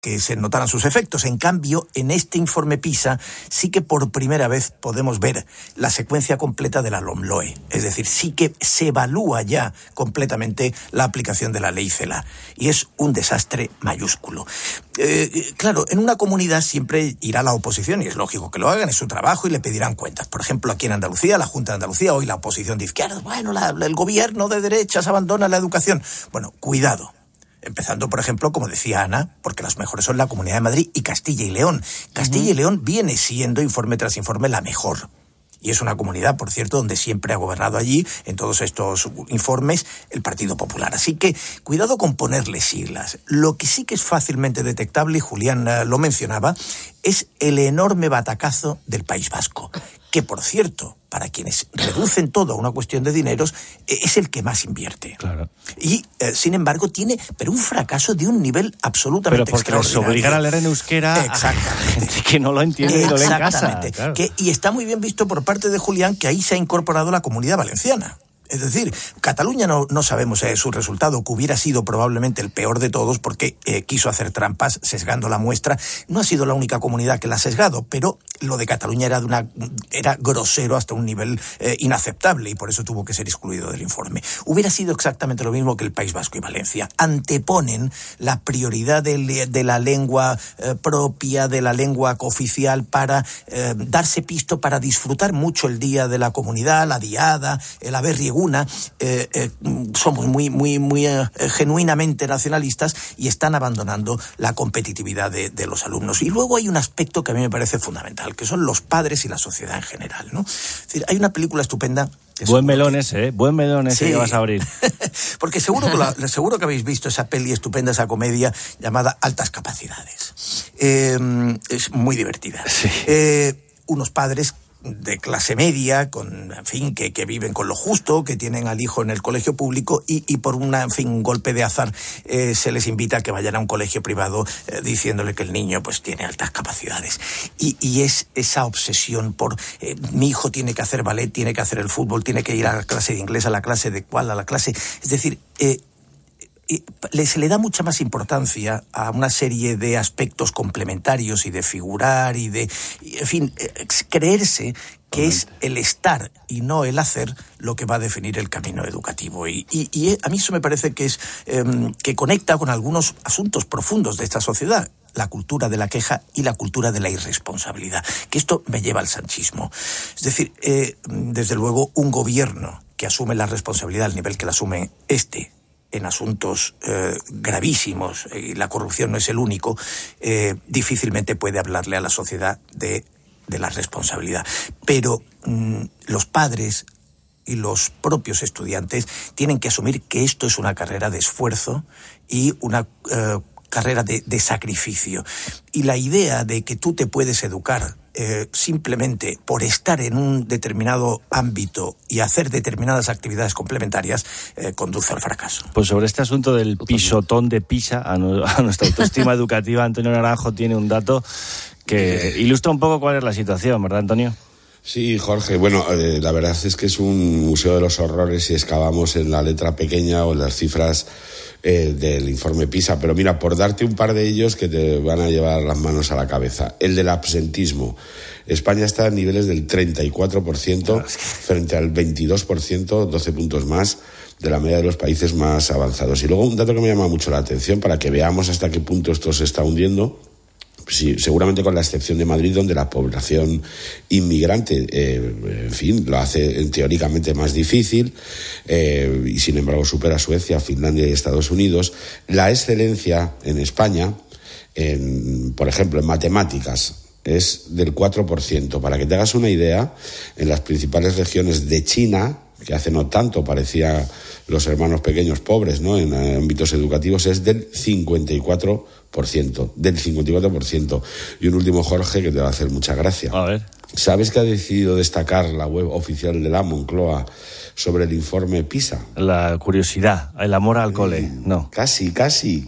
que se notaran sus efectos. En cambio, en este informe PISA sí que por primera vez podemos ver la secuencia completa de la LOMLOE. Es decir, sí que se evalúa ya completamente la aplicación de la ley CELA. Y es un desastre mayúsculo. Claro, en una comunidad siempre irá la oposición, y es lógico que lo hagan, es su trabajo, y le pedirán cuentas. Por ejemplo, aquí en Andalucía, la Junta de Andalucía, hoy la oposición de izquierdas, bueno, el gobierno de derechas abandona la educación. Bueno, cuidado. Empezando, por ejemplo, como decía Ana, porque las mejores son la Comunidad de Madrid y Castilla y León. Castilla y León viene siendo, informe tras informe, la mejor. Y es una comunidad, por cierto, donde siempre ha gobernado allí, en todos estos informes, el Partido Popular. Así que, cuidado con ponerle siglas. Lo que sí que es fácilmente detectable, y Julián lo mencionaba, es el enorme batacazo del País Vasco, que, por cierto, para quienes reducen todo a una cuestión de dineros, es el que más invierte. Claro. Y, sin embargo, tiene un fracaso de un nivel absolutamente extraordinario. Pero porque los obligan a leer en euskera a gente que no lo entiende y no lee en casa. Claro. Y está muy bien visto por parte de Julián que ahí se ha incorporado la Comunidad Valenciana. Es decir, Cataluña no sabemos su resultado, que hubiera sido probablemente el peor de todos porque quiso hacer trampas sesgando la muestra. No ha sido la única comunidad que la ha sesgado, pero lo de Cataluña era grosero hasta un nivel inaceptable, y por eso tuvo que ser excluido del informe. Hubiera sido exactamente lo mismo que el País Vasco y Valencia. Anteponen la prioridad de la lengua propia, de la lengua cooficial, para darse pisto, para disfrutar mucho el día de la comunidad, la diada, el haber rieguna. Somos muy genuinamente nacionalistas y están abandonando la competitividad de los alumnos. Y luego hay un aspecto que a mí me parece fundamental, que son los padres y la sociedad en general, ¿no? Es decir, hay una película estupenda. Buen melón ese sí, que vas a abrir. Porque seguro que habéis visto esa peli estupenda, esa comedia llamada Altas Capacidades. Es muy divertida. Sí. Unos padres de clase media, que viven con lo justo, que tienen al hijo en el colegio público y por un golpe de azar se les invita a que vayan a un colegio privado diciéndole que el niño pues tiene altas capacidades. Y es esa obsesión por mi hijo tiene que hacer ballet, tiene que hacer el fútbol, tiene que ir a la clase de inglés, a la clase de cuál, a la clase... Es decir, se le da mucha más importancia a una serie de aspectos complementarios y de figurar y de, creerse que es el estar y no el hacer lo que va a definir el camino educativo. Y a mí eso me parece que es que conecta con algunos asuntos profundos de esta sociedad. La cultura de la queja y la cultura de la irresponsabilidad. Que esto me lleva al sanchismo. Es decir, desde luego, un gobierno que asume la responsabilidad al nivel que la asume en asuntos gravísimos, y la corrupción no es el único, difícilmente puede hablarle a la sociedad de la responsabilidad. Pero los padres y los propios estudiantes tienen que asumir que esto es una carrera de esfuerzo y una carrera de sacrificio. Y la idea de que tú te puedes educar simplemente por estar en un determinado ámbito y hacer determinadas actividades complementarias conduce al fracaso. Pues sobre este asunto del pisotón de PISA a nuestra autoestima educativa, Antonio Naranjo tiene un dato que ilustra un poco cuál es la situación, ¿verdad, Antonio? Sí, Jorge, bueno, la verdad es que es un museo de los horrores si excavamos en la letra pequeña o en las cifras del informe PISA, pero mira, por darte un par de ellos que te van a llevar las manos a la cabeza. El del absentismo. España está a niveles del 34% frente al 22%, 12 puntos más de la media de los países más avanzados. Y luego un dato que me llama mucho la atención para que veamos hasta qué punto esto se está hundiendo. Sí, seguramente con la excepción de Madrid, donde la población inmigrante, lo hace teóricamente más difícil, y sin embargo supera a Suecia, Finlandia y Estados Unidos. La excelencia en España, por ejemplo, en matemáticas, es del 4%. Para que te hagas una idea, en las principales regiones de China, que hace no tanto parecía los hermanos pequeños pobres, ¿no?, en ámbitos educativos, es del 54%. Del 54%. Y un último, Jorge, que te va a hacer mucha gracia. A ver. ¿Sabes qué ha decidido destacar la web oficial de la Moncloa sobre el informe PISA? La curiosidad, el amor al cole, no. Casi. Sí.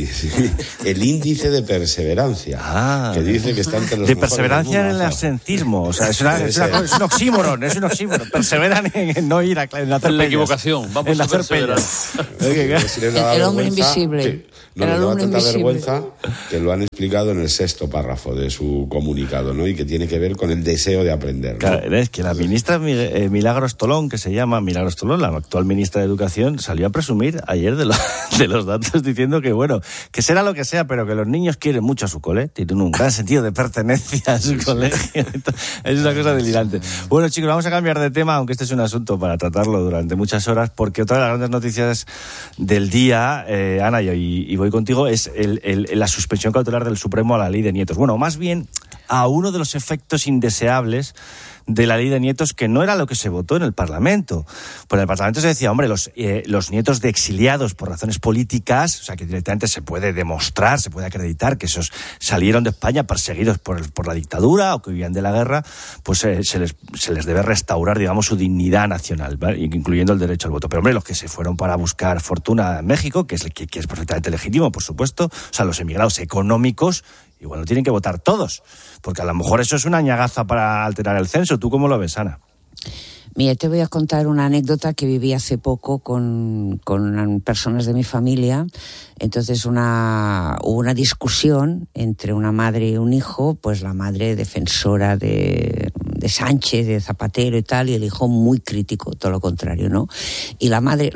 El índice de perseverancia, que dice que está entre los de mejores perseverancia en el absentismo, o sea, es un oxímoron. Perseveran en no ir a hacer la equivocación, vamos a perseverar. El hombre invisible. No nos da tanta vergüenza que lo han explicado en el 6º párrafo de su comunicado, ¿no? Y que tiene que ver con el deseo de aprender, ¿no? Claro, es que la ministra Milagros Tolón, que se llama Milagros Tolón, la actual ministra de Educación, salió a presumir ayer de los datos diciendo que, bueno, que será lo que sea, pero que los niños quieren mucho a su cole, tienen un gran sentido de pertenencia a su colegio. Es una cosa delirante. Bueno, chicos, vamos a cambiar de tema, aunque este es un asunto para tratarlo durante muchas horas, porque otra de las grandes noticias del día, Ana, y voy contigo, es la suspensión cautelar del Supremo a la ley de nietos. Bueno, más bien a uno de los efectos indeseables de la ley de nietos, que no era lo que se votó en el Parlamento. Pues en el Parlamento se decía, hombre, los nietos de exiliados por razones políticas, o sea, que directamente se puede demostrar, se puede acreditar que esos salieron de España perseguidos por la dictadura o que vivían de la guerra, pues se les debe restaurar, digamos, su dignidad nacional, ¿vale? Incluyendo el derecho al voto. Pero, hombre, los que se fueron para buscar fortuna en México, que es perfectamente legítimo, por supuesto, o sea, los emigrados económicos, igual no tienen que votar todos, porque a lo mejor eso es una ñagaza para alterar el censo. ¿Tú cómo lo ves, Ana? Mira, te voy a contar una anécdota que viví hace poco con personas de mi familia. Entonces hubo una discusión entre una madre y un hijo, pues la madre defensora de Sánchez, de Zapatero y tal, y el hijo muy crítico, todo lo contrario, ¿no? Y la madre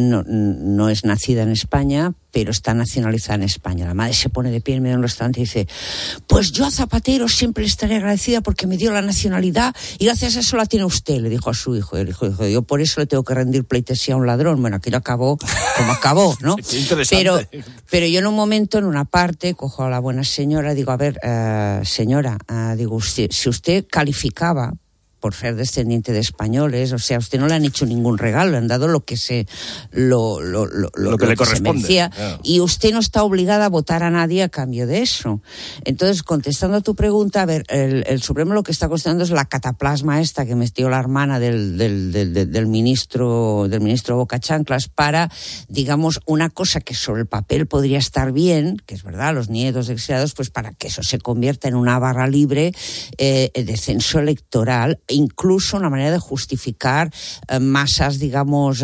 no es nacida en España, pero está nacionalizada en España. La madre se pone de pie en medio de un restaurante y dice, pues yo a Zapatero siempre le estaré agradecida porque me dio la nacionalidad y gracias a eso la tiene usted, le dijo a su hijo. El hijo dijo, yo por eso le tengo que rendir pleitesía a un ladrón. Bueno, aquello acabó como acabó, ¿no? Qué interesante. Pero yo en un momento, en una parte, cojo a la buena señora, digo, a ver, señora, digo, si usted calificaba por ser descendiente de españoles, o sea, a usted no le han hecho ningún regalo, le han dado lo que lo que le corresponde, merecía, claro. Y usted no está obligada a votar a nadie a cambio de eso. Entonces, contestando a tu pregunta, a ver, el Supremo lo que está cuestionando es la cataplasma esta que metió la hermana del ministro Boca Chanclas para, digamos, una cosa que sobre el papel podría estar bien, que es verdad, los nietos de exiliados, pues para que eso se convierta en una barra libre de censo electoral, incluso una manera de justificar masas, digamos,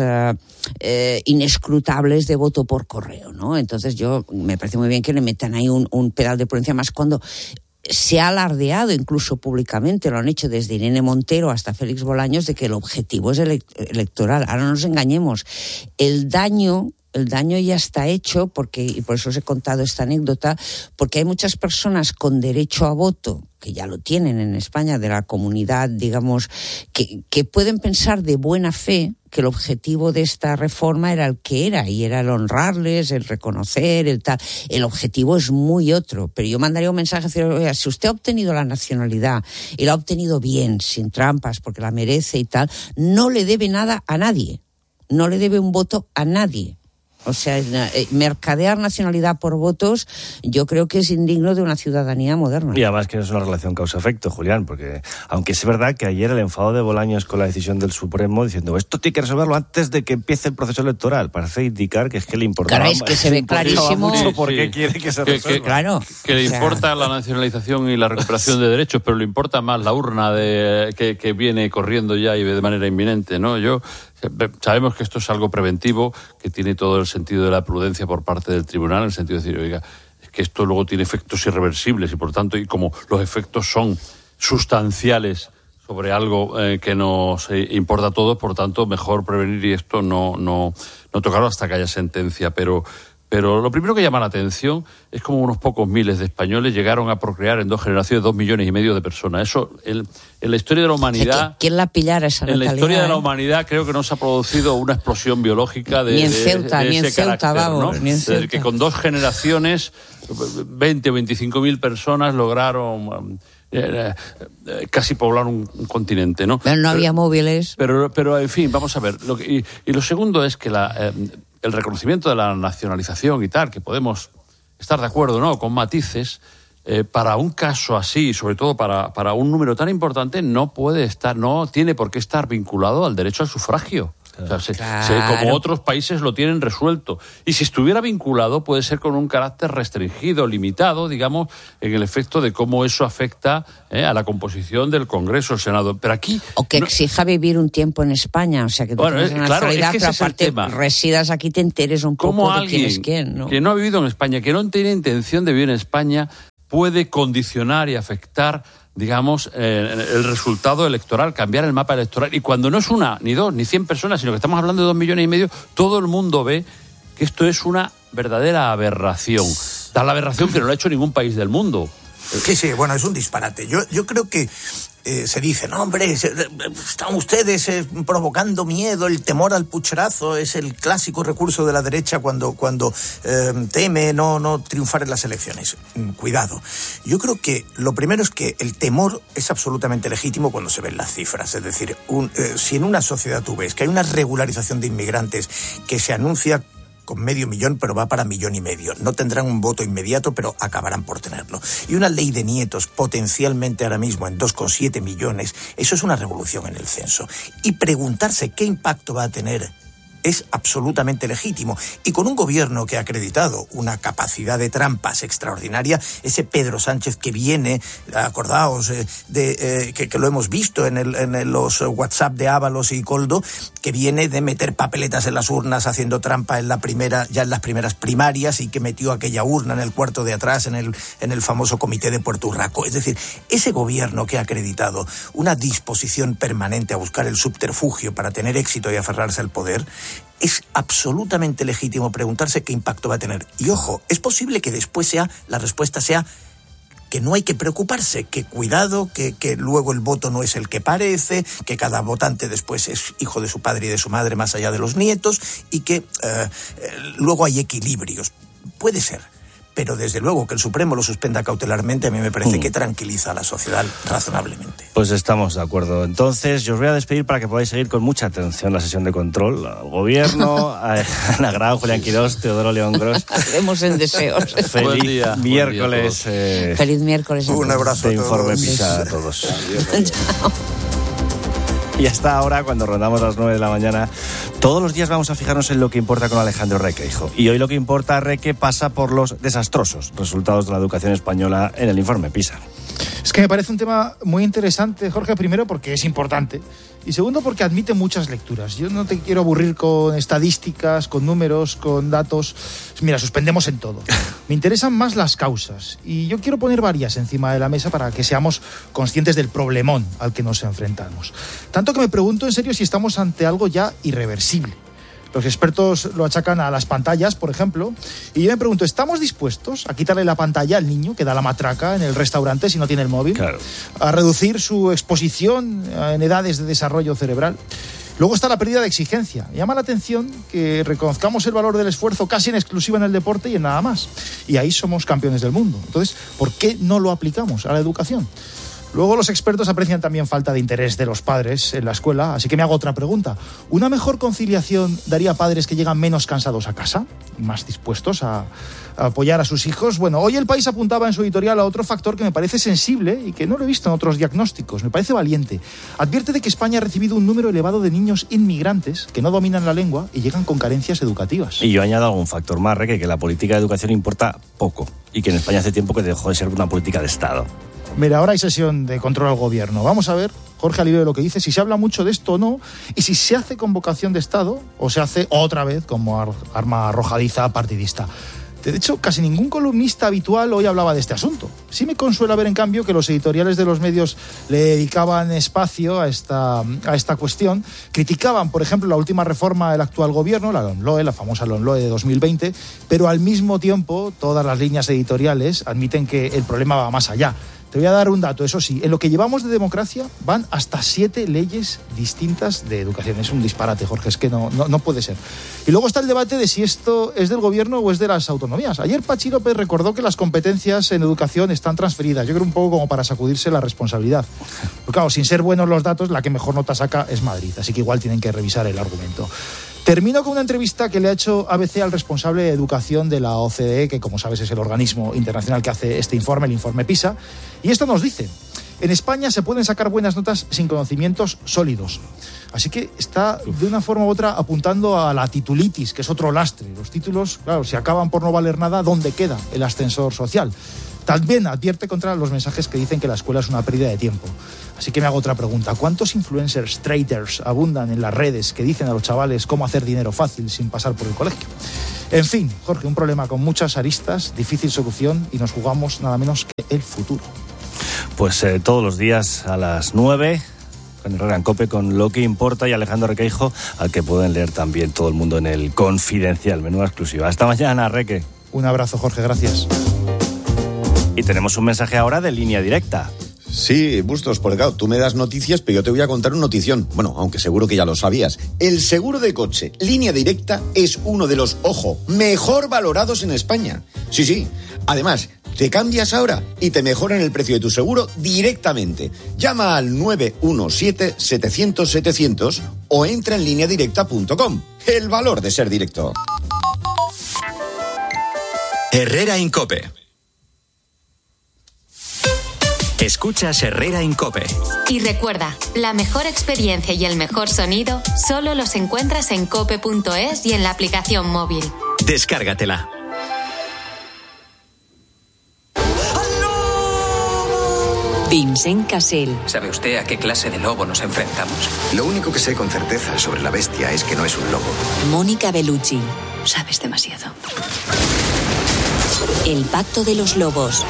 inescrutables de voto por correo, ¿no? Entonces me parece muy bien que le metan ahí un pedal de prudencia, más cuando se ha alardeado incluso públicamente, lo han hecho desde Irene Montero hasta Félix Bolaños, de que el objetivo es electoral. Ahora no nos engañemos, el daño ya está hecho, y por eso os he contado esta anécdota, porque hay muchas personas con derecho a voto, que ya lo tienen en España, de la comunidad, digamos, que pueden pensar de buena fe que el objetivo de esta reforma era el que era, y era el honrarles, el reconocer, el tal. El objetivo es muy otro, pero yo mandaría un mensaje, decir, oiga, si usted ha obtenido la nacionalidad y la ha obtenido bien, sin trampas, porque la merece y tal, no le debe nada a nadie, no le debe un voto a nadie. O sea, mercadear nacionalidad por votos, yo creo que es indigno de una ciudadanía moderna. Y además que no es una relación causa-efecto, Julián, porque aunque es verdad que ayer el enfado de Bolaños con la decisión del Supremo, diciendo esto tiene que resolverlo antes de que empiece el proceso electoral, parece indicar que es que le importaba. Claro, es que se ve clarísimo mucho por qué quiere que se resuelva. Claro. Que le importa la nacionalización y la recuperación de derechos, pero le importa más la urna que viene corriendo ya y de manera inminente, ¿no? Sabemos que esto es algo preventivo, que tiene todo el sentido de la prudencia por parte del tribunal, en el sentido de decir, oiga, es que esto luego tiene efectos irreversibles y por tanto, y como los efectos son sustanciales sobre algo que nos importa a todos, por tanto, mejor prevenir y esto no tocarlo hasta que haya sentencia. Pero lo primero que llama la atención es como unos pocos miles de españoles llegaron a procrear en 2 generaciones 2,5 millones de personas. Eso, en la historia de la humanidad... ¿Quién la pillara esa natalidad? En la historia de la humanidad creo que no se ha producido una explosión biológica de ese carácter, ¿no? Ni en Ceuta. Que con 2 generaciones, 20 o 25.000 personas lograron... casi poblar un continente, ¿no? Pero no había móviles. Pero en fin, vamos a ver. Y lo segundo es que el reconocimiento de la nacionalización y tal, que podemos estar de acuerdo, ¿no?, con matices, para un caso así, sobre todo para un número tan importante, no tiene por qué estar vinculado al derecho al sufragio. O sea, como otros países lo tienen resuelto. Y si estuviera vinculado, puede ser con un carácter restringido, limitado, digamos, en el efecto de cómo eso afecta a la composición del Congreso, el Senado. Pero aquí... O que exija vivir un tiempo en España, o sea, que tú tienes una nacionalidad, pero aparte residas aquí, te enteres un poco de quién es quién, ¿no? Que no ha vivido en España, que no tiene intención de vivir en España, puede condicionar y afectar, digamos, el resultado electoral, cambiar el mapa electoral. Y cuando no es una, ni dos, ni 100 personas, sino que estamos hablando de 2,5 millones, todo el mundo ve que esto es una verdadera aberración. Tal aberración que no lo ha hecho ningún país del mundo. Sí, bueno, es un disparate. Yo creo que se dice, no, hombre, están ustedes provocando miedo, el temor al pucherazo es el clásico recurso de la derecha cuando teme no triunfar en las elecciones. Cuidado. Yo creo que lo primero es que el temor es absolutamente legítimo cuando se ven las cifras. Es decir, si en una sociedad tú ves que hay una regularización de inmigrantes que se anuncia con 500.000, pero va para 1,5 millones. No tendrán un voto inmediato, pero acabarán por tenerlo. Y una ley de nietos, potencialmente ahora mismo en 2,7 millones, eso es una revolución en el censo. Y preguntarse qué impacto va a tener es absolutamente legítimo. Y con un gobierno que ha acreditado una capacidad de trampas extraordinaria, ese Pedro Sánchez que viene, acordaos, que lo hemos visto en los WhatsApp de Ábalos y Koldo, que viene de meter papeletas en las urnas haciendo trampa en las primeras primarias, y que metió aquella urna en el cuarto de atrás en el famoso comité de Puerto Urraco. Es decir, ese gobierno que ha acreditado una disposición permanente a buscar el subterfugio para tener éxito y aferrarse al poder, es absolutamente legítimo preguntarse qué impacto va a tener. Y ojo, es posible que después la respuesta sea que no hay que preocuparse, que cuidado, que luego el voto no es el que parece, que cada votante después es hijo de su padre y de su madre más allá de los nietos, y que luego hay equilibrios. Puede ser. Pero desde luego que el Supremo lo suspenda cautelarmente a mí me parece que tranquiliza a la sociedad razonablemente. Pues estamos de acuerdo. Entonces, yo os voy a despedir para que podáis seguir con mucha atención la sesión de control al Gobierno, a Ana Grau, Julián Quirós, Teodoro León Gros. Hacemos en deseos. Feliz miércoles. Feliz miércoles. Un abrazo de Informe Pisa a todos. Chao. Y hasta ahora, cuando rondamos las 9 de la mañana, todos los días vamos a fijarnos en lo que importa con Alejandro Reque, hijo. Y hoy lo que importa, Reque, pasa por los desastrosos resultados de la educación española en el informe PISA. Es que me parece un tema muy interesante, Jorge, primero porque es importante y segundo porque admite muchas lecturas. Yo no te quiero aburrir con estadísticas, con números, con datos. Mira, suspendemos en todo. Me interesan más las causas y yo quiero poner varias encima de la mesa para que seamos conscientes del problemón al que nos enfrentamos. Tanto que me pregunto en serio si estamos ante algo ya irreversible. Los expertos lo achacan a las pantallas, por ejemplo, y yo me pregunto, ¿estamos dispuestos a quitarle la pantalla al niño que da la matraca en el restaurante si no tiene el móvil? Claro. ¿A reducir su exposición en edades de desarrollo cerebral? Luego está la pérdida de exigencia. Me llama la atención que reconozcamos el valor del esfuerzo casi en exclusiva en el deporte y en nada más. Y ahí somos campeones del mundo. Entonces, ¿por qué no lo aplicamos a la educación? Luego los expertos aprecian también falta de interés de los padres en la escuela, así que me hago otra pregunta. ¿Una mejor conciliación daría a padres que llegan menos cansados a casa y más dispuestos a apoyar a sus hijos? Bueno, hoy El País apuntaba en su editorial a otro factor que me parece sensible y que no lo he visto en otros diagnósticos. Me parece valiente. Advierte de que España ha recibido un número elevado de niños inmigrantes que no dominan la lengua y llegan con carencias educativas. Y yo añado algún factor más, Reque, que la política de educación importa poco y que en España hace tiempo que dejó de ser una política de Estado. Mira, ahora hay sesión de control al gobierno. Vamos a ver, Jorge, al hilo de lo que dice, si se habla mucho de esto o no, y si se hace con vocación de Estado o se hace otra vez como arma arrojadiza partidista. De hecho, casi ningún columnista habitual hoy hablaba de este asunto. Sí me consuela ver, en cambio, que los editoriales de los medios le dedicaban espacio a esta cuestión. Criticaban, por ejemplo, la última reforma del actual gobierno, la LOMLOE, la famosa LOMLOE de 2020, pero al mismo tiempo todas las líneas editoriales admiten que el problema va más allá. Te voy a dar un dato, eso sí, en lo que llevamos de democracia van hasta 7 leyes distintas de educación. Es un disparate, Jorge, es que no puede ser. Y luego está el debate de si esto es del gobierno o es de las autonomías. Ayer Pachi López recordó que las competencias en educación están transferidas. Yo creo un poco como para sacudirse la responsabilidad. Porque claro, sin ser buenos los datos, la que mejor nota saca es Madrid. Así que igual tienen que revisar el argumento. Termino con una entrevista que le ha hecho ABC al responsable de educación de la OCDE, que como sabes es el organismo internacional que hace este informe, el informe PISA, y esto nos dice: En España se pueden sacar buenas notas sin conocimientos sólidos. Así que está, de una forma u otra, apuntando a la titulitis, que es otro lastre. Los títulos, claro, si acaban por no valer nada, ¿dónde queda el ascensor social? También advierte contra los mensajes que dicen que la escuela es una pérdida de tiempo. Así que me hago otra pregunta. ¿Cuántos influencers, traders abundan en las redes que dicen a los chavales cómo hacer dinero fácil sin pasar por el colegio? En fin, Jorge, un problema con muchas aristas, difícil solución y nos jugamos nada menos que el futuro. Pues todos los días a las 9... en Herrera en COPE con Lo que importa y Alejandro Requeijo, al que pueden leer también todo el mundo en el Confidencial. Menuda exclusiva. Hasta mañana, Reque. Un abrazo, Jorge, gracias. Y tenemos un mensaje ahora de Línea Directa. Sí, Bustos, porque claro, tú me das noticias, pero yo te voy a contar una notición. Bueno, aunque seguro que ya lo sabías. El seguro de coche Línea Directa es uno de los, ojo, mejor valorados en España. Sí. Además, te cambias ahora y te mejoran el precio de tu seguro directamente. Llama al 917-700-700 o entra en lineadirecta.com. El valor de ser directo. Herrera en COPE. Escuchas Herrera en COPE. Y recuerda, la mejor experiencia y el mejor sonido solo los encuentras en cope.es y en la aplicación móvil. Descárgatela. Vincent Cassel. ¿Sabe usted a qué clase de lobo nos enfrentamos? Lo único que sé con certeza sobre la bestia es que no es un lobo. Mónica Bellucci. Sabes demasiado. El pacto de los lobos.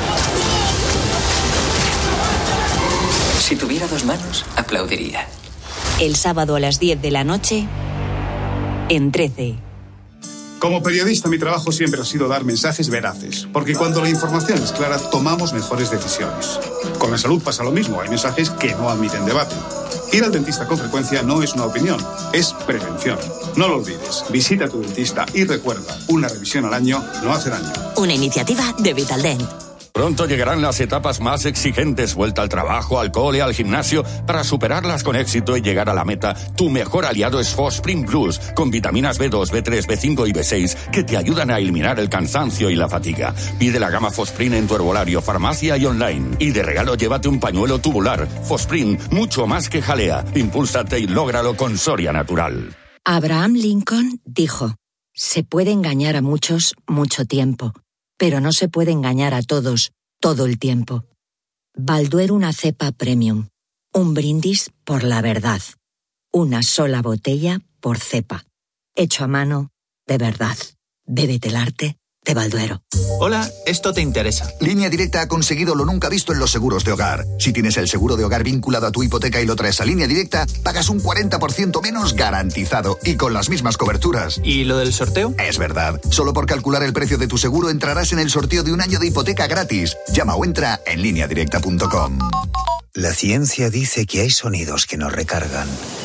Si tuviera 2 manos, aplaudiría. El sábado a las 10 de la noche, en 13. Como periodista, mi trabajo siempre ha sido dar mensajes veraces, porque cuando la información es clara, tomamos mejores decisiones. Con la salud pasa lo mismo, hay mensajes que no admiten debate. Ir al dentista con frecuencia no es una opinión, es prevención. No lo olvides, visita a tu dentista y recuerda, una revisión al año no hace daño. Una iniciativa de Vitaldent. Pronto llegarán las etapas más exigentes, vuelta al trabajo, al cole, al gimnasio. Para superarlas con éxito y llegar a la meta, tu mejor aliado es Fosprin Plus, con vitaminas B2, B3, B5 y B6, que te ayudan a eliminar el cansancio y la fatiga. Pide la gama Fosprin en tu herbolario, farmacia y online. Y de regalo llévate un pañuelo tubular. Fosprin, mucho más que jalea. Impúlsate y lógralo con Soria Natural. Abraham Lincoln dijo: se puede engañar a muchos mucho tiempo, pero no se puede engañar a todos todo el tiempo. Balduero, una cepa premium. Un brindis por la verdad. Una sola botella por cepa. Hecho a mano, de verdad. Bébete el arte de Balduero. Hola, esto te interesa. Línea Directa ha conseguido lo nunca visto en los seguros de hogar. Si tienes el seguro de hogar vinculado a tu hipoteca y lo traes a Línea Directa, pagas un 40% menos garantizado y con las mismas coberturas. ¿Y lo del sorteo? Es verdad. Solo por calcular el precio de tu seguro entrarás en el sorteo de un año de hipoteca gratis. Llama o entra en lineadirecta.com. La ciencia dice que hay sonidos que nos recargan.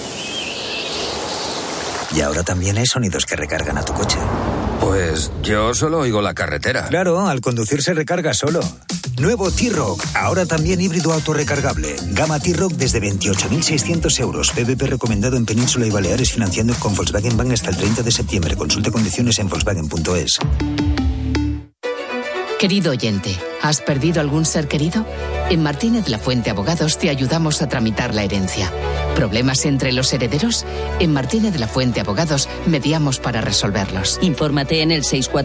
Y ahora también hay sonidos que recargan a tu coche. Pues yo solo oigo la carretera. Claro, al conducir se recarga solo. Nuevo T-Roc, ahora también híbrido autorrecargable. Gama T-Roc desde 28.600 euros. PVP recomendado en Península y Baleares, financiando con Volkswagen Bank hasta el 30 de septiembre. Consulte condiciones en volkswagen.es. Querido oyente, ¿has perdido algún ser querido? En Martínez La Fuente Abogados te ayudamos a tramitar la herencia. ¿Problemas entre los herederos? En Martínez La Fuente Abogados mediamos para resolverlos. Infórmate en el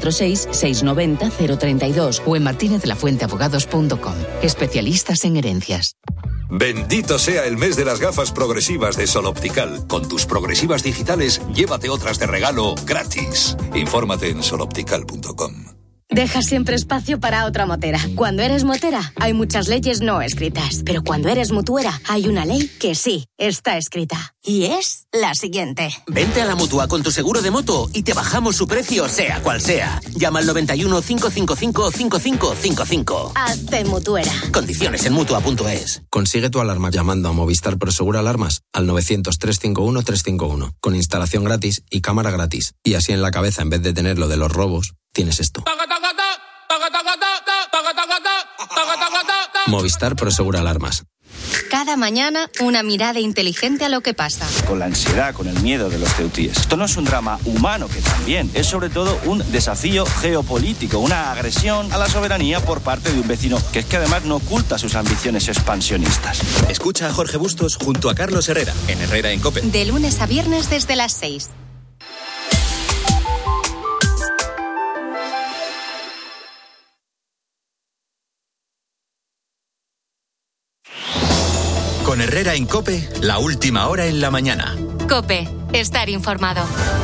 646-690-032 o en martinezlafuenteabogados.com. Especialistas en herencias. Bendito sea el mes de las gafas progresivas de Sol Optical. Con tus progresivas digitales, llévate otras de regalo gratis. Infórmate en soloptical.com. Deja siempre espacio para otra motera. Cuando eres motera, hay muchas leyes no escritas. Pero cuando eres mutuera, hay una ley que sí está escrita. Y es la siguiente. Vente a la Mutua con tu seguro de moto y te bajamos su precio, sea cual sea. Llama al 91 555 5555. Hazte mutuera. Condiciones en Mutua.es. Consigue tu alarma llamando a Movistar Prosegur Alarmas al 900-351-351. Con instalación gratis y cámara gratis. Y así en la cabeza, en vez de tener lo de los robos, tienes esto. Movistar Prosegur Alarmas. Cada mañana, una mirada inteligente a lo que pasa. Con la ansiedad, con el miedo de los ceutíes. Esto no es un drama humano, que también es sobre todo un desafío geopolítico, una agresión a la soberanía por parte de un vecino que es que además no oculta sus ambiciones expansionistas. Escucha a Jorge Bustos junto a Carlos Herrera en Herrera en COPE. De lunes a viernes desde las 6. Con Herrera en COPE, la última hora en la mañana. COPE, estar informado.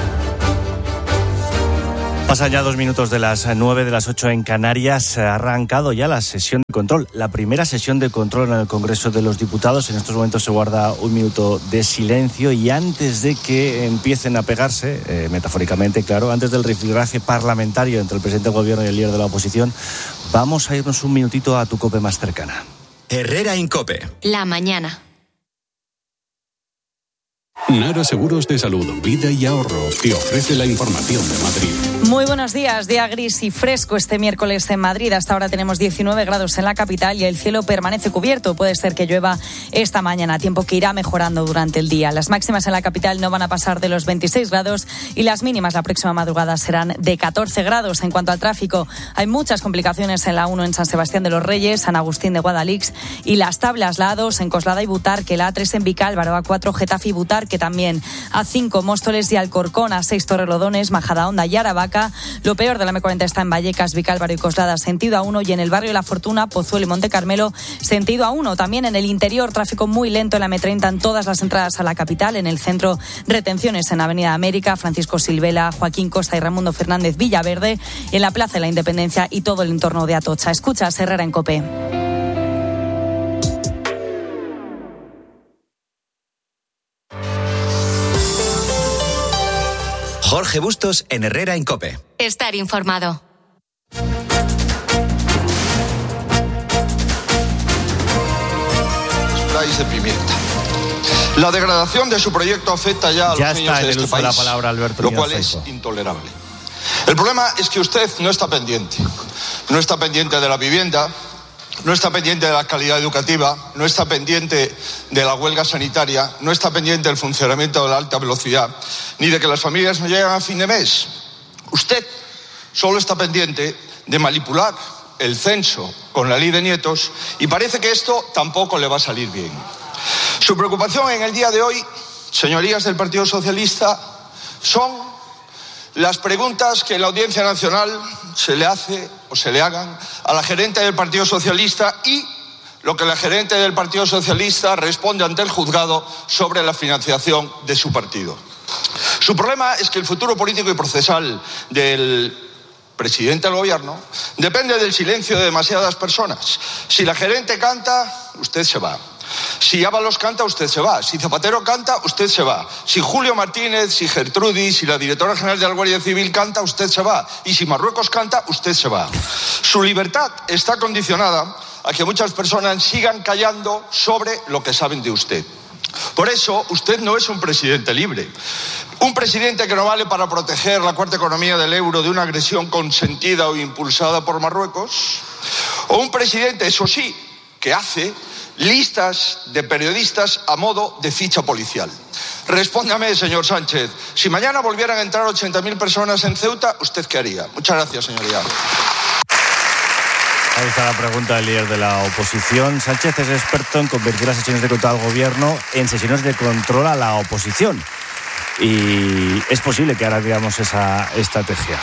Pasan ya 2 minutos de las 9 de las 8 en Canarias. Ha arrancado ya la sesión de control, la primera sesión de control en el Congreso de los Diputados. En estos momentos se guarda un minuto de silencio y antes de que empiecen a pegarse, metafóricamente, claro, antes del rifirrafe parlamentario entre el presidente del Gobierno y el líder de la oposición, vamos a irnos un minutito a tu COPE más cercana. Herrera en COPE. La mañana. Nara Seguros de Salud, Vida y Ahorro te ofrece la información de Madrid. Muy buenos días. Día gris y fresco este miércoles en Madrid. Hasta ahora tenemos 19 grados en la capital y el cielo permanece cubierto. Puede ser que llueva esta mañana, tiempo que irá mejorando durante el día. Las máximas en la capital no van a pasar de los 26 grados y las mínimas la próxima madrugada serán de 14 grados. En cuanto al tráfico, hay muchas complicaciones en la 1 en San Sebastián de los Reyes, San Agustín de Guadalix y Las Tablas, la A2 en Coslada y Butarque, la A3 en Vicálvaro, A4 Getafe y Butarque también, A5 Móstoles y Alcorcón, A6 Torrelodones, Majadahonda y Aravaca. Lo peor de la M40 está en Vallecas, Vicálvaro y Coslada, sentido A1, y en el barrio La Fortuna, Pozuelo y Monte Carmelo, sentido A1. También en el interior, tráfico muy lento en la M30 en todas las entradas a la capital. En el centro, retenciones en Avenida América, Francisco Silvela, Joaquín Costa y Raimundo Fernández Villaverde, y en la Plaza de la Independencia y todo el entorno de Atocha. Escuchas Herrera en COPE. Jorge Bustos en Herrera en COPE. Estar informado. Sprays de pimienta. La degradación de su proyecto afecta ya a los niños de este país, la palabra, Alberto, lo cual es intolerable. El problema es que usted no está pendiente. No está pendiente de la vivienda, no está pendiente de la calidad educativa, no está pendiente de la huelga sanitaria, no está pendiente del funcionamiento de la alta velocidad, ni de que las familias no llegan a fin de mes. Usted solo está pendiente de manipular el censo con la ley de nietos y parece que esto tampoco le va a salir bien. Su preocupación en el día de hoy, señorías del Partido Socialista, son las preguntas que en la Audiencia Nacional se le hace o se le hagan a la gerente del Partido Socialista y lo que la gerente del Partido Socialista responde ante el juzgado sobre la financiación de su partido. Su problema es que el futuro político y procesal del presidente del gobierno depende del silencio de demasiadas personas. Si la gerente canta, usted se va. Si Ábalos canta, usted se va. Si Zapatero canta, usted se va. Si Julio Martínez, si Gertrudis, si la directora general de la Guardia Civil canta, usted se va. Y si Marruecos canta, usted se va. Su libertad está condicionada a que muchas personas sigan callando sobre lo que saben de usted. Por eso, usted no es un presidente libre. Un presidente que no vale para proteger la cuarta economía del euro de una agresión consentida o impulsada por Marruecos. O un presidente, eso sí, que hace listas de periodistas a modo de ficha policial. Respóndame, señor Sánchez, si mañana volvieran a entrar 80.000 personas en Ceuta, ¿usted qué haría? Muchas gracias, señoría. Ahí está la pregunta del líder de la oposición. Sánchez es experto en convertir las sesiones de control al gobierno en sesiones de control a la oposición. Y es posible que ahora digamos esa estrategia.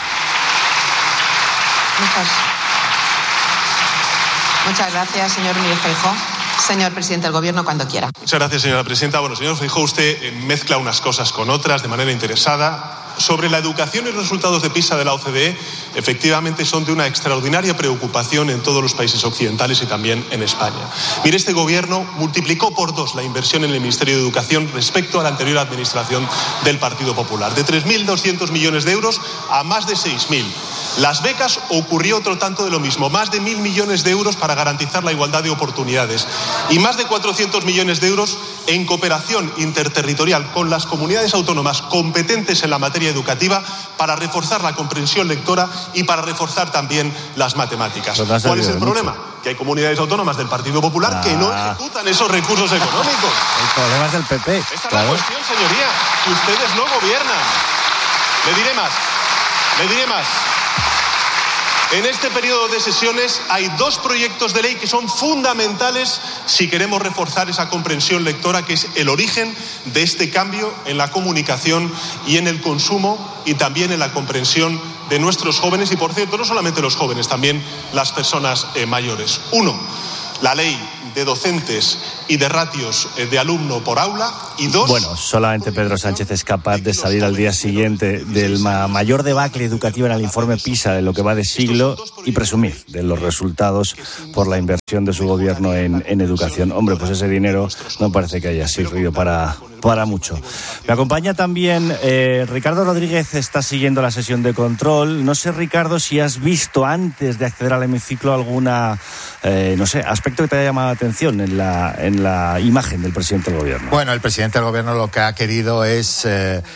Muchas gracias, señor Núñez Feijóo. Señor presidente del Gobierno, cuando quiera. Muchas gracias, señora presidenta. Bueno, señor Feijóo, usted mezcla unas cosas con otras de manera interesada. Sobre la educación y los resultados de PISA de la OCDE, efectivamente son de una extraordinaria preocupación en todos los países occidentales y también en España. Mire, este gobierno multiplicó por 2 la inversión en el Ministerio de Educación respecto a la anterior administración del Partido Popular, de 3.200 millones de euros a más de 6.000. Las becas ocurrió otro tanto de lo mismo, más de 1.000 millones de euros para garantizar la igualdad de oportunidades y más de 400 millones de euros en cooperación interterritorial con las comunidades autónomas competentes en la materia educativa para reforzar la comprensión lectora y para reforzar también las matemáticas. ¿Cuál es el problema? Que hay comunidades autónomas del Partido Popular que no ejecutan esos recursos económicos. El problema es del PP. Esa es la cuestión, señoría, que ustedes no gobiernan. Le diré más. En este periodo de sesiones hay 2 proyectos de ley que son fundamentales si queremos reforzar esa comprensión lectora, que es el origen de este cambio en la comunicación y en el consumo y también en la comprensión de nuestros jóvenes y, por cierto, no solamente los jóvenes, también las personas mayores. 1, la ley de docentes y de ratios de alumno por aula, y 2... Bueno, solamente Pedro Sánchez es capaz de salir al día siguiente del mayor debacle educativo en el informe PISA de lo que va de siglo y presumir de los resultados por la inversión de su gobierno en educación. Hombre, pues ese dinero no parece que haya servido para mucho. Me acompaña también Ricardo Rodríguez, está siguiendo la sesión de control. No sé, Ricardo, si has visto antes de acceder al hemiciclo alguna, aspecto que te haya llamado la atención en la imagen del presidente del gobierno. Bueno, el presidente del gobierno lo que ha querido es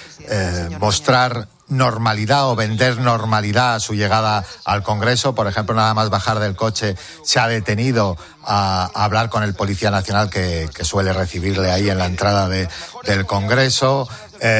mostrar normalidad o vender normalidad a su llegada al Congreso. Por ejemplo, nada más bajar del coche se ha detenido a hablar con el Policía Nacional que suele recibirle ahí en la entrada del Congreso.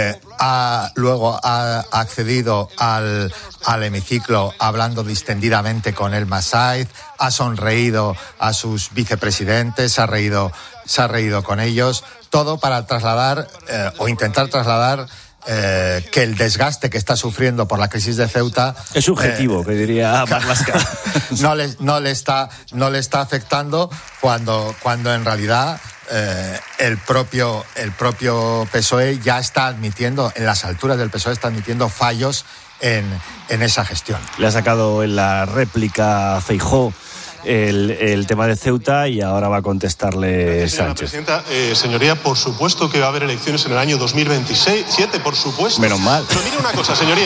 Luego ha accedido al hemiciclo hablando distendidamente con Elma Saiz, ha sonreído a sus vicepresidentes, se ha reído con ellos, todo para trasladar o intentar trasladar que el desgaste que está sufriendo por la crisis de Ceuta es subjetivo, que diría Marlaska. no le está afectando cuando en realidad el propio PSOE ya está admitiendo, en las alturas del PSOE está admitiendo fallos en esa gestión. Le ha sacado en la réplica Feijóo el tema de Ceuta y ahora va a contestarle Gracias, Sánchez. Presidenta, señoría, por supuesto que va a haber elecciones en el año 2027, por supuesto. Menos mal. Pero mire una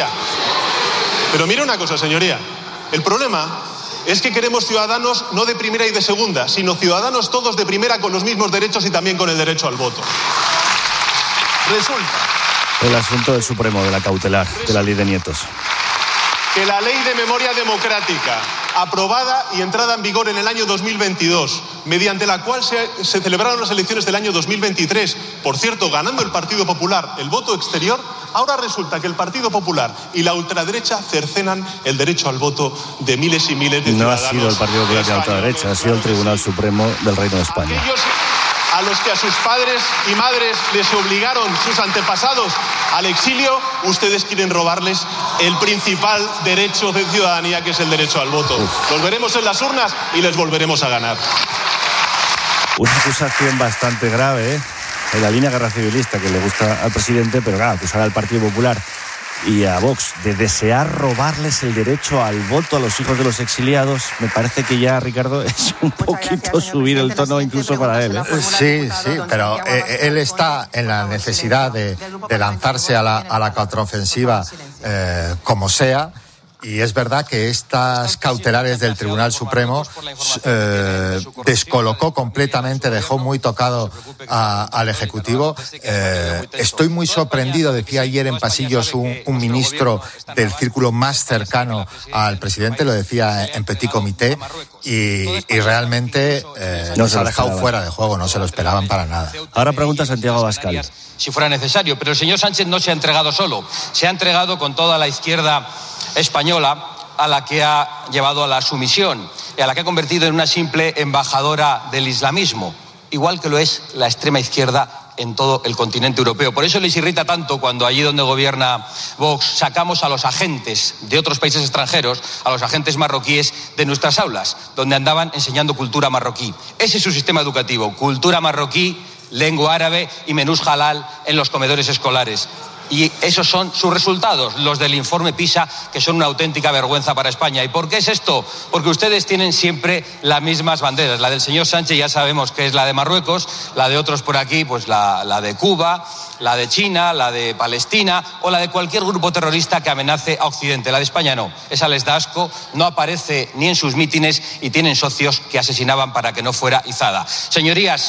cosa, señoría. El problema es que queremos ciudadanos no de primera y de segunda, sino ciudadanos todos de primera con los mismos derechos y también con el derecho al voto. Resulta el asunto del Supremo, de la cautelar, de la ley de nietos. Que la Ley de Memoria Democrática, aprobada y entrada en vigor en el año 2022, mediante la cual se celebraron las elecciones del año 2023, por cierto, ganando el Partido Popular el voto exterior, ahora resulta que el Partido Popular y la ultraderecha cercenan el derecho al voto de miles y miles de ciudadanos. No ha sido el Partido Popular y la ultraderecha, ha sido el Tribunal Supremo del Reino de España. Aquellos a los que a sus padres y madres les obligaron sus antepasados al exilio, ustedes quieren robarles el principal derecho de ciudadanía, que es el derecho al voto. Los veremos en las urnas y les volveremos a ganar. Una acusación bastante grave, en la línea guerra civilista que le gusta al presidente, pero claro, acusar al Partido Popular y a Vox de desear robarles el derecho al voto a los hijos de los exiliados, me parece que ya, Ricardo, es un poquito subir el tono incluso para él. Sí, pero él está en la necesidad de lanzarse a la contraofensiva como sea. Y es verdad que estas cautelares del Tribunal Supremo descolocó completamente, dejó muy tocado al Ejecutivo. Estoy muy sorprendido, decía ayer en pasillos un ministro del círculo más cercano al presidente, lo decía en Petit Comité, y realmente nos ha dejado fuera de juego, no se lo esperaban para nada. Ahora pregunta Santiago Abascal. Si fuera necesario, pero el señor Sánchez no se ha entregado solo, se ha entregado con toda la izquierda española, a la que ha llevado a la sumisión y a la que ha convertido en una simple embajadora del islamismo, igual que lo es la extrema izquierda en todo el continente europeo. Por eso les irrita tanto cuando allí donde gobierna Vox sacamos a los agentes de otros países extranjeros, a los agentes marroquíes de nuestras aulas, donde andaban enseñando cultura marroquí. Ese es su sistema educativo, cultura marroquí, lengua árabe y menús halal en los comedores escolares. Y esos son sus resultados, los del informe PISA, que son una auténtica vergüenza para España. ¿Y por qué es esto? Porque ustedes tienen siempre las mismas banderas. La del señor Sánchez ya sabemos que es la de Marruecos, la de otros por aquí, pues la de Cuba, la de China, la de Palestina o la de cualquier grupo terrorista que amenace a Occidente. La de España no, esa les da asco, no aparece ni en sus mítines y tienen socios que asesinaban para que no fuera izada. Señorías,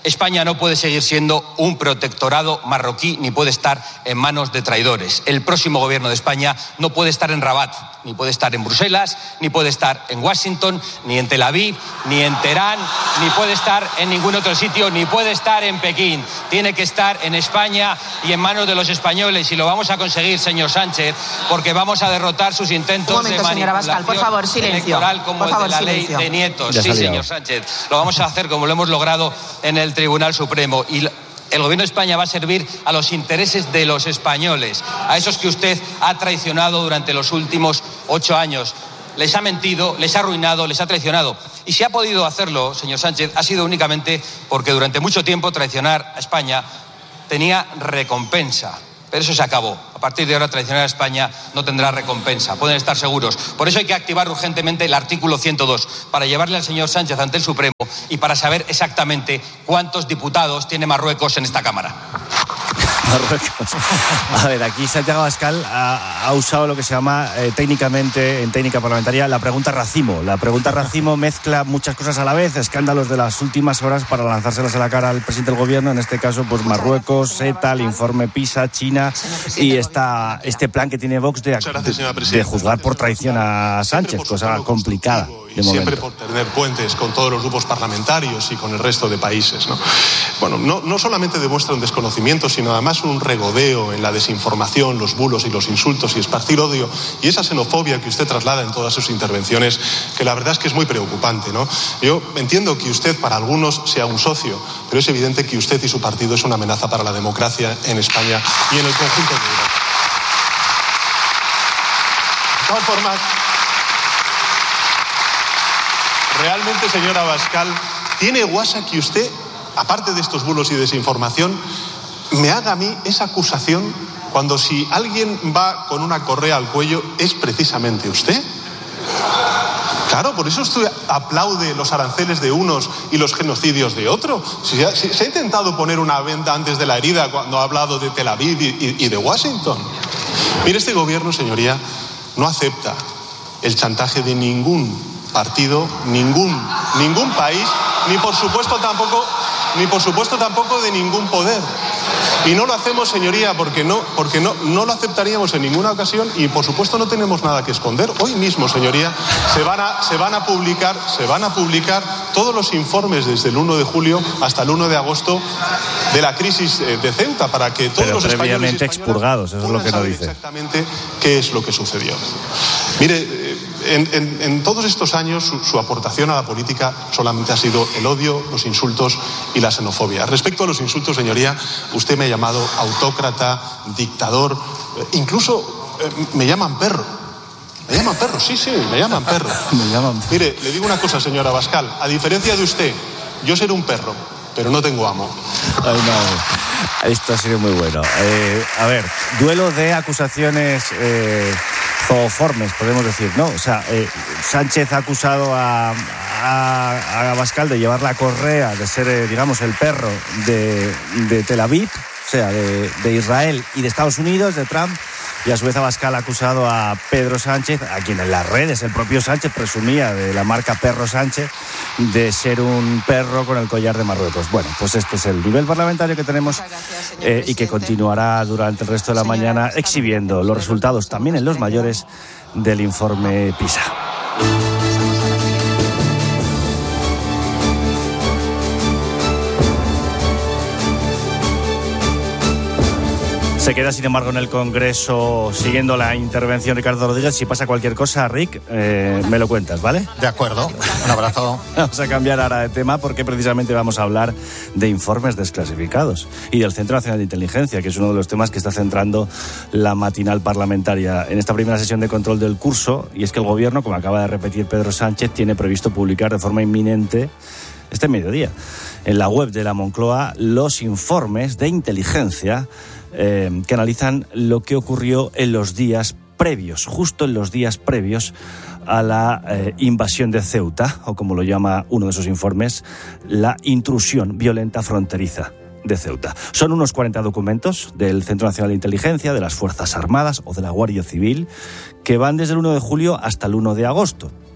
España no puede seguir siendo un protectorado marroquí ni puede estar en manos de traidores. El próximo gobierno de España no puede estar en Rabat, ni puede estar en Bruselas, ni puede estar en Washington, ni en Tel Aviv, ni en Teherán, ni puede estar en ningún otro sitio, ni puede estar en Pekín. Tiene que estar en España y en manos de los españoles, y lo vamos a conseguir, señor Sánchez, porque vamos a derrotar sus intentos de manipulación por favor, silencio. electoral como el de la ley de nietos. Sí, señor Sánchez, lo vamos a hacer como lo hemos logrado en el Tribunal Supremo. Y el gobierno de España va a servir a los intereses de los españoles, a esos que usted ha traicionado durante los últimos 8 años. Les ha mentido, les ha arruinado, les ha traicionado. Y si ha podido hacerlo, señor Sánchez, ha sido únicamente porque durante mucho tiempo traicionar a España tenía recompensa. Pero eso se acabó. A partir de ahora, traicionar a España no tendrá recompensa. Pueden estar seguros. Por eso hay que activar urgentemente el artículo 102 para llevarle al señor Sánchez ante el Supremo y para saber exactamente cuántos diputados tiene Marruecos en esta Cámara. Marruecos. A ver, aquí Santiago Abascal ha usado lo que se llama técnicamente, en técnica parlamentaria, la pregunta racimo. La pregunta racimo mezcla muchas cosas a la vez, escándalos de las últimas horas para lanzárselas a la cara al presidente del gobierno, en este caso pues Marruecos, SETA, el informe PISA, China y este plan que tiene Vox de juzgar por traición a Sánchez, cosa complicada. Siempre por tener puentes con todos los grupos parlamentarios y con el resto de países, ¿no? Bueno, no solamente demuestra un desconocimiento, sino además un regodeo en la desinformación, los bulos y los insultos y esparcir odio y esa xenofobia que usted traslada en todas sus intervenciones, que la verdad es que es muy preocupante, ¿no? Yo entiendo que usted para algunos sea un socio, pero es evidente que usted y su partido es una amenaza para la democracia en España y en el conjunto de Europa. De todas formas, realmente, señor Abascal, ¿tiene guasa que usted, aparte de estos bulos y desinformación, me haga a mí esa acusación cuando si alguien va con una correa al cuello es precisamente usted? Claro, por eso usted aplaude los aranceles de unos y los genocidios de otros. Se ha intentado poner una venda antes de la herida cuando ha hablado de Tel Aviv y de Washington. Mire, este gobierno, señoría, no acepta el chantaje de ningún partido, ningún país, ni por supuesto tampoco de ningún poder. Y no lo hacemos, señoría, porque no lo aceptaríamos en ninguna ocasión y por supuesto no tenemos nada que esconder. Hoy mismo, señoría, se van a publicar todos los informes desde el 1 de julio hasta el 1 de agosto de la crisis de Ceuta para que todos los españoles y expurgados, eso es lo que no dice. Exactamente qué es lo que sucedió. Mire, en todos estos años su aportación a la política solamente ha sido el odio, los insultos y la xenofobia. Respecto a los insultos, señoría, usted me ha llamado autócrata, dictador, incluso me llaman perro. Me llaman perro, sí, me llaman perro. Mire, le digo una cosa, señora Abascal, a diferencia de usted, yo seré un perro, pero no tengo amo. Ay, no. Esto ha sido muy bueno. A ver, duelo de acusaciones zooformes, podemos decir, ¿no? O sea, Sánchez ha acusado a Abascal de llevar la correa, de ser, digamos, el perro de Tel Aviv, o sea, de Israel y de Estados Unidos, de Trump. Y a su vez Abascal ha acusado a Pedro Sánchez, a quien en las redes el propio Sánchez presumía de la marca Perro Sánchez, de ser un perro con el collar de Marruecos. Bueno, pues este es el nivel parlamentario que tenemos y que continuará durante el resto de la mañana exhibiendo los resultados también en los mayores del informe PISA. Se queda, sin embargo, en el Congreso siguiendo la intervención Ricardo Rodríguez. Si pasa cualquier cosa, Rick, me lo cuentas, ¿vale? De acuerdo. Un abrazo. Vamos a cambiar ahora de tema porque precisamente vamos a hablar de informes desclasificados y del Centro Nacional de Inteligencia, que es uno de los temas que está centrando la matinal parlamentaria en esta primera sesión de control del curso. Y es que el Gobierno, como acaba de repetir Pedro Sánchez, tiene previsto publicar de forma inminente este mediodía en la web de la Moncloa los informes de inteligencia que analizan lo que ocurrió en los días previos, justo en los días previos a la invasión de Ceuta, o como lo llama uno de esos informes, la intrusión violenta fronteriza de Ceuta. Son unos 40 documentos del Centro Nacional de Inteligencia, de las Fuerzas Armadas o de la Guardia Civil, que van desde el 1 de julio hasta el 1 de agosto.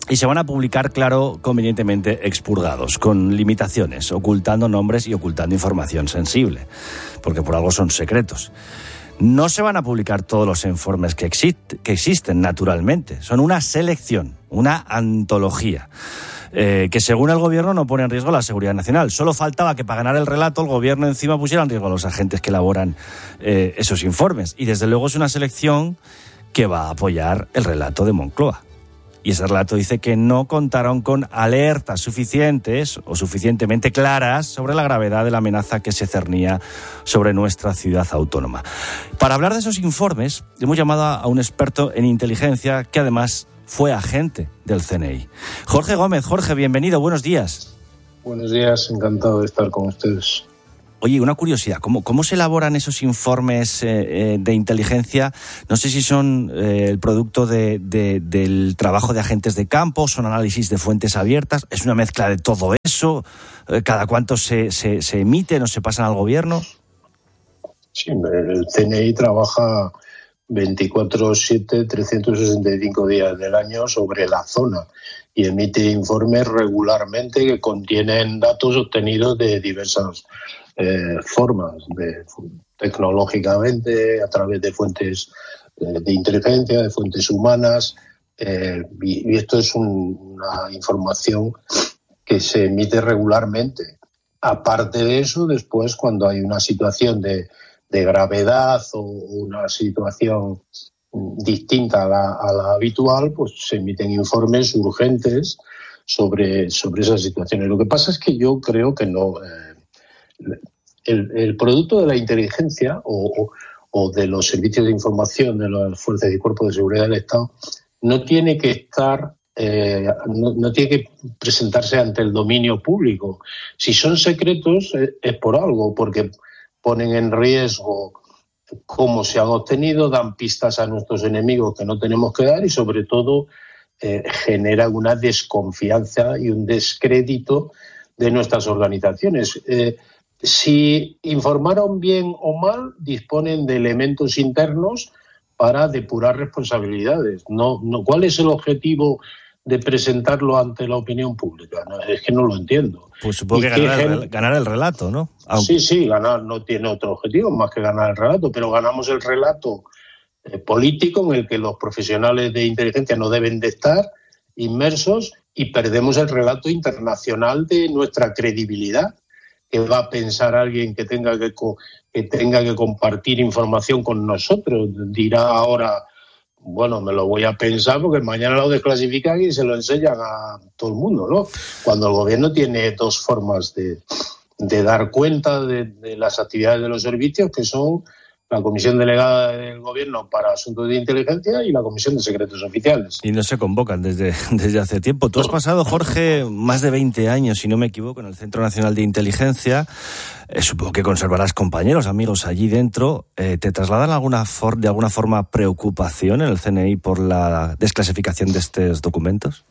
Y se van a publicar, claro, convenientemente expurgados, con limitaciones, ocultando nombres y ocultando información sensible, porque por algo son secretos. No se van a publicar todos los informes que existen, naturalmente. Son una selección, una antología, que según el gobierno no pone en riesgo la seguridad nacional. Solo faltaba que para ganar el relato el gobierno encima pusiera en riesgo a los agentes que elaboran esos informes. Y desde luego es una selección que va a apoyar el relato de Moncloa. Y ese relato dice que no contaron con alertas suficientes o suficientemente claras sobre la gravedad de la amenaza que se cernía sobre nuestra ciudad autónoma. Para hablar de esos informes, hemos llamado a un experto en inteligencia que además fue agente del CNI. Jorge Gómez. Jorge, bienvenido, buenos días. Buenos días, encantado de estar con ustedes. Oye, una curiosidad, ¿cómo se elaboran esos informes de inteligencia? No sé si son el producto del trabajo de agentes de campo, son análisis de fuentes abiertas, es una mezcla de todo eso, ¿cada cuánto se emiten o se pasan al gobierno? Sí, el CNI trabaja 24/7, 365 días del año sobre la zona y emite informes regularmente que contienen datos obtenidos de diversas formas, tecnológicamente, a través de fuentes de inteligencia, de fuentes humanas, y esto es una información que se emite regularmente. Aparte de eso, después, cuando hay una situación de gravedad o una situación distinta a la habitual, pues se emiten informes urgentes sobre esas situaciones. Lo que pasa es que yo creo que no... El producto de la inteligencia o de los servicios de información de las fuerzas y cuerpos de seguridad del Estado no tiene que estar, no tiene que presentarse ante el dominio público. Si son secretos es por algo, porque ponen en riesgo cómo se han obtenido, dan pistas a nuestros enemigos que no tenemos que dar y sobre todo generan una desconfianza y un descrédito de nuestras organizaciones. Si informaron bien o mal, disponen de elementos internos para depurar responsabilidades. No, ¿cuál es el objetivo de presentarlo ante la opinión pública? No, es que no lo entiendo. Pues supongo que ganar el relato, ¿no? Sí, ganar no tiene otro objetivo más que ganar el relato, pero ganamos el relato político en el que los profesionales de inteligencia no deben de estar inmersos y perdemos el relato internacional de nuestra credibilidad. ¿Qué va a pensar alguien que tenga que compartir información con nosotros? Dirá ahora, bueno, me lo voy a pensar porque mañana lo desclasifican y se lo enseñan a todo el mundo, ¿no? Cuando el gobierno tiene dos formas de dar cuenta de las actividades de los servicios, que son la Comisión Delegada del Gobierno para Asuntos de Inteligencia y la Comisión de Secretos Oficiales. Y no se convocan desde hace tiempo. Tú has pasado, Jorge, más de 20 años, si no me equivoco, en el Centro Nacional de Inteligencia. Supongo que conservarás compañeros, amigos allí dentro. ¿Te trasladan de alguna forma preocupación en el CNI por la desclasificación de estos documentos?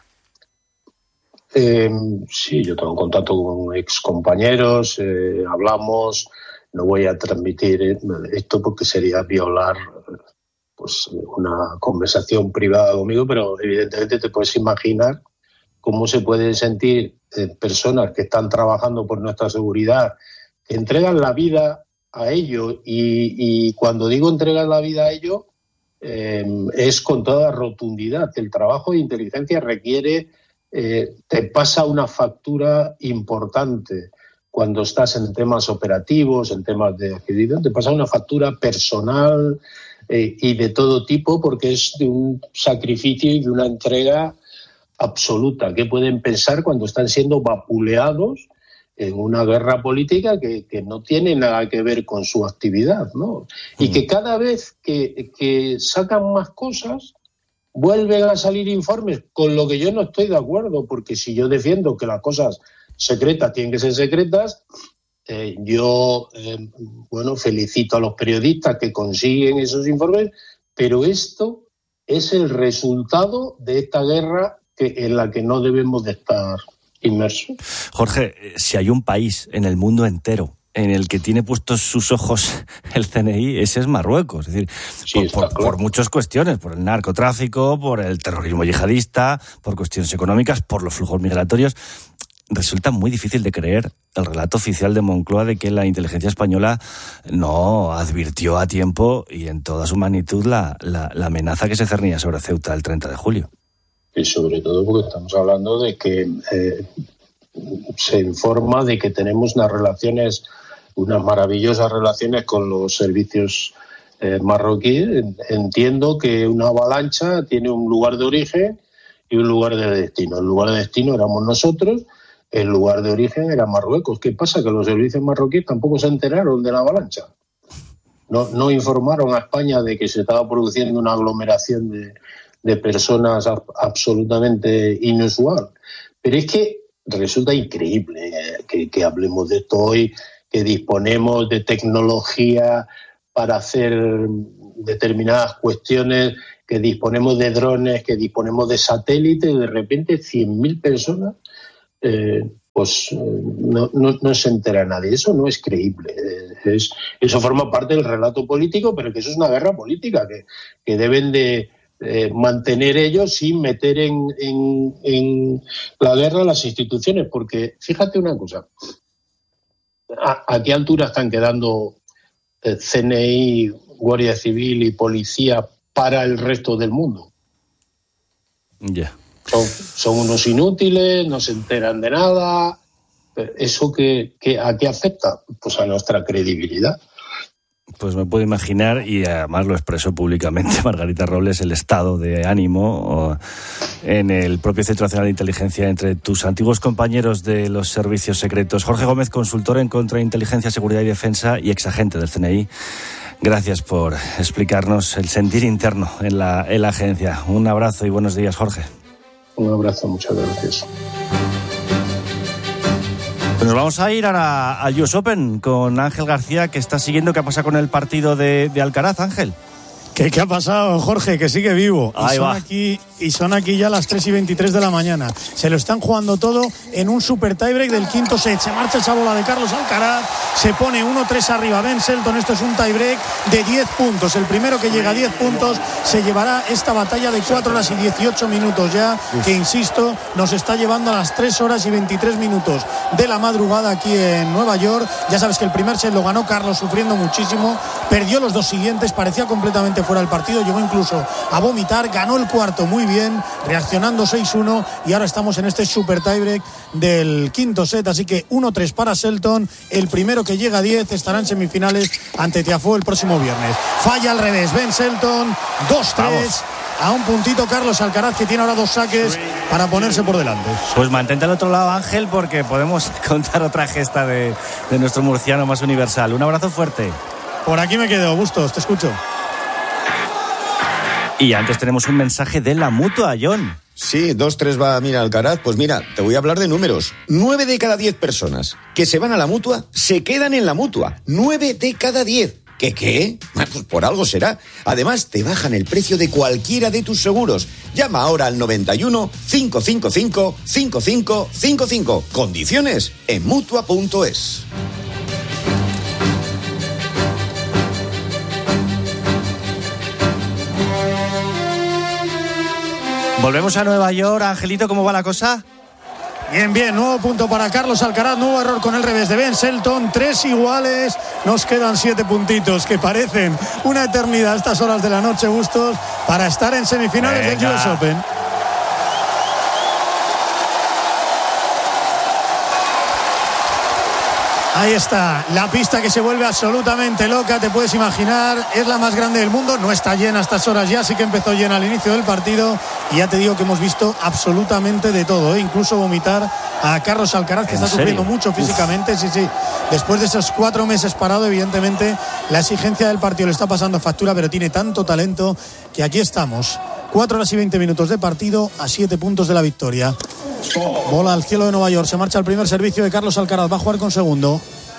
Sí, yo tengo contacto con excompañeros, hablamos. No voy a transmitir esto porque sería violar pues una conversación privada conmigo, pero evidentemente te puedes imaginar cómo se pueden sentir personas que están trabajando por nuestra seguridad, que entregan la vida a ello y cuando digo entregan la vida a ello es con toda rotundidad. El trabajo de inteligencia requiere, te pasa una factura importante. Cuando estás en temas operativos, en temas de adquisición, te pasa una factura personal y de todo tipo porque es de un sacrificio y de una entrega absoluta. ¿Qué pueden pensar cuando están siendo vapuleados en una guerra política que no tiene nada que ver con su actividad, ¿no? Y que cada vez que sacan más cosas, vuelven a salir informes, con lo que yo no estoy de acuerdo, porque si yo defiendo que las cosas secretas tienen que ser secretas, yo felicito a los periodistas que consiguen esos informes, pero esto es el resultado de esta guerra en la que no debemos de estar inmersos. Jorge, si hay un país en el mundo entero en el que tiene puestos sus ojos el CNI, ese es Marruecos. Es decir, sí, por muchas cuestiones, por el narcotráfico, por el terrorismo yihadista, por cuestiones económicas, por los flujos migratorios. Resulta muy difícil de creer el relato oficial de Moncloa de que la inteligencia española no advirtió a tiempo y en toda su magnitud la amenaza que se cernía sobre Ceuta el 30 de julio. Y sobre todo porque estamos hablando de que se informa de que tenemos unas maravillosas relaciones con los servicios marroquíes. Entiendo que una avalancha tiene un lugar de origen y un lugar de destino. El lugar de destino éramos nosotros, el lugar de origen era Marruecos. ¿Qué pasa? Que los servicios marroquíes tampoco se enteraron de la avalancha. No informaron a España de que se estaba produciendo una aglomeración de personas absolutamente inusual. Pero es que resulta increíble que hablemos de esto hoy, que disponemos de tecnología para hacer determinadas cuestiones, que disponemos de drones, que disponemos de satélites, y de repente 100.000 personas, no se entera nadie. Eso no es creíble. Eso forma parte del relato político, pero que eso es una guerra política que deben de mantener ellos sin meter en la guerra las instituciones. Porque fíjate una cosa, ¿a qué altura están quedando CNI, Guardia Civil y Policía para el resto del mundo? Ya. Son unos inútiles, no se enteran de nada. ¿Eso a qué afecta? Pues a nuestra credibilidad. Pues me puedo imaginar, y además lo expresó públicamente Margarita Robles, el estado de ánimo en el propio Centro Nacional de Inteligencia entre tus antiguos compañeros de los servicios secretos. Jorge Gómez, consultor en contrainteligencia, seguridad y defensa y exagente del CNI. Gracias por explicarnos el sentir interno en la agencia. Un abrazo y buenos días, Jorge. Un abrazo, muchas gracias. Pues nos vamos a ir ahora al US Open con Ángel García, que está siguiendo qué ha pasado con el partido de Alcaraz. Ángel. ¿Qué ha pasado, Jorge? Que sigue vivo. Y son aquí ya las 3:23 de la mañana. Se lo están jugando todo en un super tiebreak del quinto set. Se marcha esa bola de Carlos Alcaraz. Se pone 1-3 arriba Ben Shelton. Esto es un tiebreak de 10 puntos. El primero que llega a 10 puntos se llevará esta batalla de 4 horas y 18 minutos ya, que insisto, nos está llevando a las 3 horas y 23 minutos de la madrugada aquí en Nueva York. Ya sabes que el primer set lo ganó Carlos sufriendo muchísimo. Perdió los dos siguientes, parecía completamente fuera del partido, llegó incluso a vomitar, ganó el cuarto muy bien, reaccionando 6-1, y ahora estamos en este super tiebreak del quinto set, así que 1-3 para Shelton. El primero que llega a 10 estará en semifinales ante Tiafoe el próximo viernes. Falla al revés Ben Shelton, 2-3. A un puntito Carlos Alcaraz, que tiene ahora 2 saques para ponerse por delante. Pues mantente al otro lado, Ángel, porque podemos contar otra gesta de nuestro murciano más universal. Un abrazo fuerte. Por aquí me quedo, Bustos, te escucho. Y antes tenemos un mensaje de la Mutua, John. Sí, 2-3 va, mira, Alcaraz. Pues mira, te voy a hablar de números. 9 de cada 10 personas que se van a la Mutua se quedan en la Mutua. 9 de cada 10. ¿Qué? Pues por algo será. Además, te bajan el precio de cualquiera de tus seguros. Llama ahora al 91 555 5555. Condiciones en Mutua.es. Volvemos a Nueva York. Angelito, ¿cómo va la cosa? Bien, nuevo punto para Carlos Alcaraz, nuevo error con el revés de Ben Shelton, 3 iguales, nos quedan 7 puntitos, que parecen una eternidad a estas horas de la noche, Bustos, para estar en semifinales del US Open. Ahí está, la pista que se vuelve absolutamente loca, te puedes imaginar, es la más grande del mundo, no está llena a estas horas ya, sí que empezó llena al inicio del partido, y ya te digo que hemos visto absolutamente de todo, incluso vomitar a Carlos Alcaraz, que está sufriendo mucho físicamente, sí, después de esos 4 meses parado, evidentemente la exigencia del partido le está pasando factura, pero tiene tanto talento que aquí estamos, 4 horas y 20 minutos de partido a 7 puntos de la victoria. Bola al cielo de Nueva York, se marcha el primer servicio de Carlos Alcaraz, va a jugar con segundo.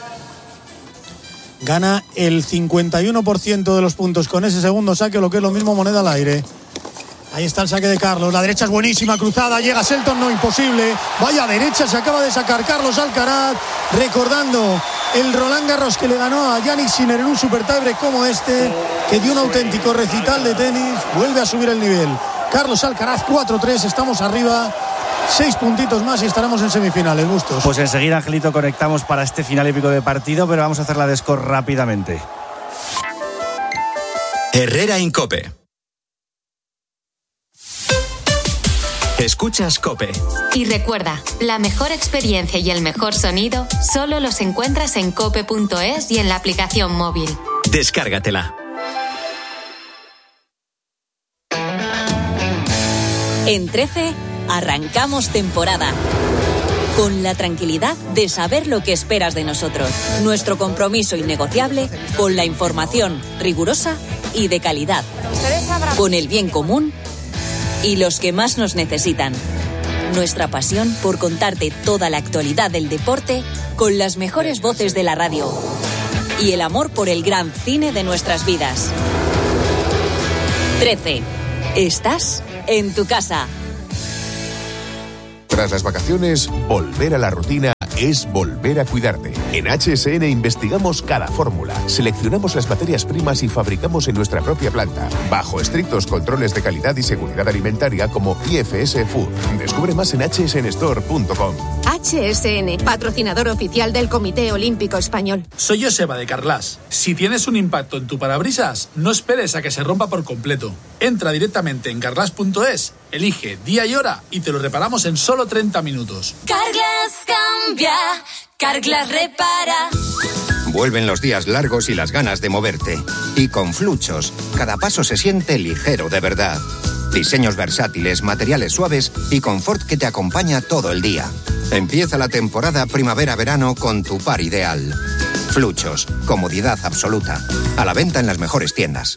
Gana el 51% de los puntos con ese segundo saque, o lo que es lo mismo, moneda al aire. Ahí está el saque de Carlos, la derecha es buenísima, cruzada, llega Shelton, no, imposible. Vaya derecha, se acaba de sacar Carlos Alcaraz, recordando el Roland Garros, que le ganó a Jannik Sinner en un super tiebreak como este, que dio un auténtico recital de tenis, vuelve a subir el nivel. Carlos Alcaraz 4-3, estamos arriba, 6 puntitos más y estaremos en semifinales. Bustos. Pues enseguida, Angelito, conectamos para este final épico de partido, pero vamos a hacer la de score rápidamente. Herrera en COPE. Escuchas COPE. Y recuerda, la mejor experiencia y el mejor sonido solo los encuentras en cope.es y en la aplicación móvil. Descárgatela. En 13, arrancamos temporada. Con la tranquilidad de saber lo que esperas de nosotros. Nuestro compromiso innegociable con la información rigurosa y de calidad. Con el bien común y los que más nos necesitan. Nuestra pasión por contarte toda la actualidad del deporte con las mejores voces de la radio. Y el amor por el gran cine de nuestras vidas. 13. Estás en tu casa. Tras las vacaciones, volver a la rutina es volver a cuidarte. En HSN investigamos cada fórmula, seleccionamos las materias primas y fabricamos en nuestra propia planta, bajo estrictos controles de calidad y seguridad alimentaria como IFS Food. Descubre más en hsnstore.com. HSN, patrocinador oficial del Comité Olímpico Español. Soy Joseba de Carglass. Si tienes un impacto en tu parabrisas, no esperes a que se rompa por completo. Entra directamente en carglass.es, elige día y hora y te lo reparamos en solo 30 minutos. Carglass cambia, Carglass repara. Vuelven los días largos y las ganas de moverte. Y con Fluchos, cada paso se siente ligero de verdad. Diseños versátiles, materiales suaves y confort que te acompaña todo el día. Empieza la temporada primavera-verano con tu par ideal. Fluchos, comodidad absoluta. A la venta en las mejores tiendas.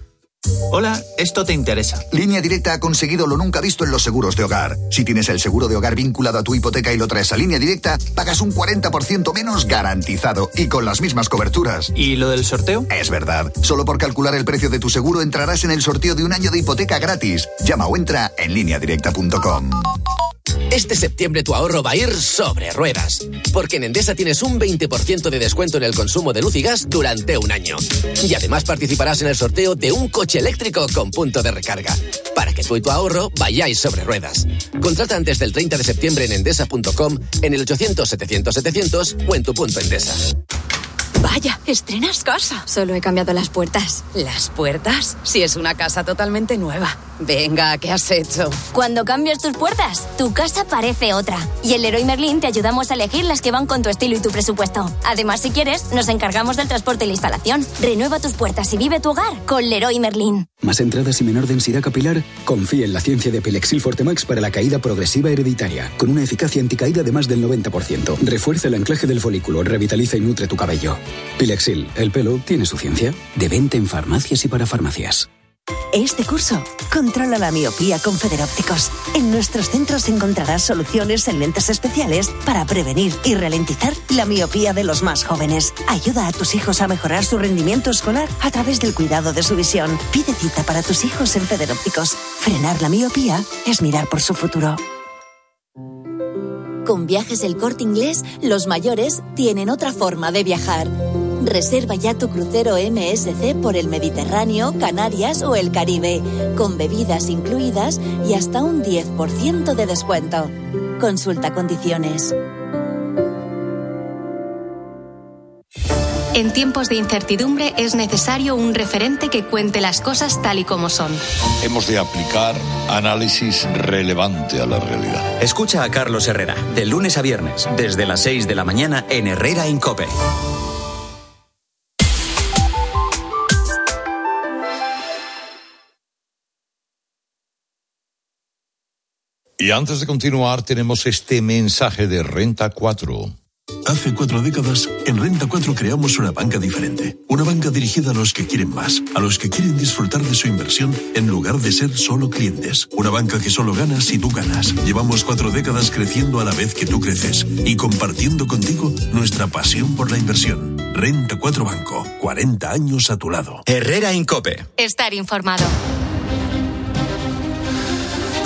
Hola, esto te interesa. Línea Directa ha conseguido lo nunca visto en los seguros de hogar. Si tienes el seguro de hogar vinculado a tu hipoteca y lo traes a Línea Directa, pagas un 40% menos garantizado y con las mismas coberturas. ¿Y lo del sorteo? Es verdad. Solo por calcular el precio de tu seguro entrarás en el sorteo de un año de hipoteca gratis. Llama o entra en lineadirecta.com. Este septiembre tu ahorro va a ir sobre ruedas, porque en Endesa tienes un 20% de descuento en el consumo de luz y gas durante un año. Y además participarás en el sorteo de un coche eléctrico con punto de recarga, para que tú y tu ahorro vayáis sobre ruedas. Contrata antes del 30 de septiembre en endesa.com, en el 800-700-700 o en tu punto Endesa. Vaya, estrenas casa. Solo he cambiado las puertas. ¿Las puertas? Si es una casa totalmente nueva. Venga, ¿qué has hecho? Cuando cambias tus puertas, tu casa parece otra. Y en Leroy Merlin te ayudamos a elegir las que van con tu estilo y tu presupuesto. Además, si quieres, nos encargamos del transporte y la instalación. Renueva tus puertas y vive tu hogar con Leroy Merlin. ¿Más entradas y menor densidad capilar? Confía en la ciencia de Pilexil Fortemax para la caída progresiva hereditaria, con una eficacia anticaída de más del 90%. Refuerza el anclaje del folículo, revitaliza y nutre tu cabello. Pilexil, el pelo tiene su ciencia. De venta en farmacias y para farmacias. Este curso, controla la miopía con Federópticos. En nuestros centros encontrarás soluciones en lentes especiales para prevenir y ralentizar la miopía de los más jóvenes. Ayuda a tus hijos a mejorar su rendimiento escolar a través del cuidado de su visión. Pide cita para tus hijos en Federópticos. Frenar la miopía es mirar por su futuro. Con Viajes El Corte Inglés, los mayores tienen otra forma de viajar. Reserva ya tu crucero MSC por el Mediterráneo, Canarias o el Caribe, con bebidas incluidas y hasta un 10% de descuento. Consulta condiciones. En tiempos de incertidumbre es necesario un referente que cuente las cosas tal y como son. Hemos de aplicar análisis relevante a la realidad. Escucha a Carlos Herrera, de lunes a viernes, desde las 6 de la mañana en Herrera en COPE. Y antes de continuar, tenemos este mensaje de Renta 4. Hace 4 décadas, en Renta 4 creamos una banca diferente. Una banca dirigida a los que quieren más, a los que quieren disfrutar de su inversión en lugar de ser solo clientes. Una banca que solo gana si tú ganas. Llevamos 4 décadas creciendo a la vez que tú creces y compartiendo contigo nuestra pasión por la inversión. Renta 4 Banco, 40 años a tu lado. Herrera en COPE. Estar informado.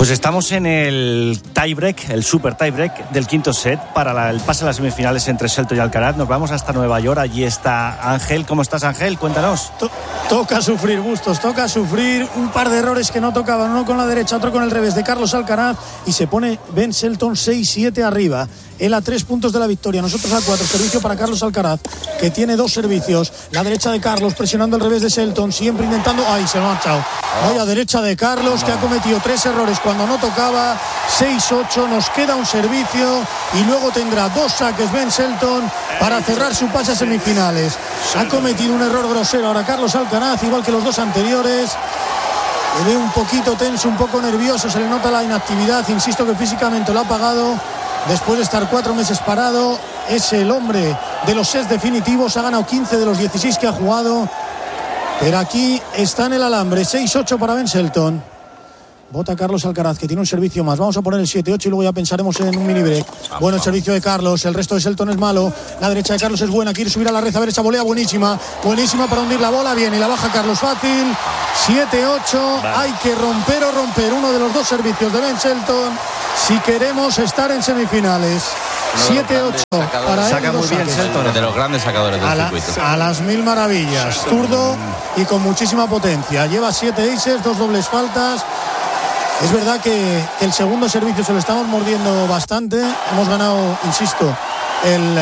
Pues estamos en el tiebreak, el super tiebreak del quinto set para el pase a las semifinales entre Shelton y Alcaraz. Nos vamos hasta Nueva York, allí está Ángel. ¿Cómo estás, Ángel? Cuéntanos. Toca sufrir, Bustos, toca sufrir un par de errores que no tocaban, uno con la derecha, otro con el revés de Carlos Alcaraz, y se pone Ben Shelton 6-7 arriba. Él a 3 puntos de la victoria, nosotros a 4. Servicio para Carlos Alcaraz, que tiene 2 servicios. La derecha de Carlos presionando el revés de Shelton, siempre intentando. ¡Ay, se lo ha marchado! Vaya derecha de Carlos, que ha cometido 3 errores cuando no tocaba. 6-8, nos queda un servicio y luego tendrá 2 saques Ben Shelton para cerrar su pase a semifinales. Ha cometido un error grosero ahora Carlos Alcaraz, igual que los 2 anteriores. Le ve un poquito tenso, un poco nervioso, se le nota la inactividad. Insisto que físicamente lo ha pagado. Después de estar 4 meses parado, es el hombre de los sets definitivos. Ha ganado 15 de los 16 que ha jugado. Pero aquí está en el alambre. 6-8 para Ben Shelton. Bota Carlos Alcaraz, que tiene un servicio más. Vamos a poner el 7-8 y luego ya pensaremos en un mini break. Bueno, el servicio de Carlos. El resto de Shelton es malo. La derecha de Carlos es buena. Quiere subir a la red. A ver esa volea buenísima. Buenísima para hundir la bola. Bien, y la baja Carlos fácil. 7-8. Vale. Hay que romper uno de los 2 servicios de Ben Shelton si queremos estar en semifinales. 7-8 para él. Saca muy bien Shelton, de los grandes sacadores del circuito. A las mil maravillas. Zurdo y con muchísima potencia. Lleva 7 aces, 2 dobles faltas. Es verdad que el segundo servicio se lo estamos mordiendo bastante. Hemos ganado, insisto, el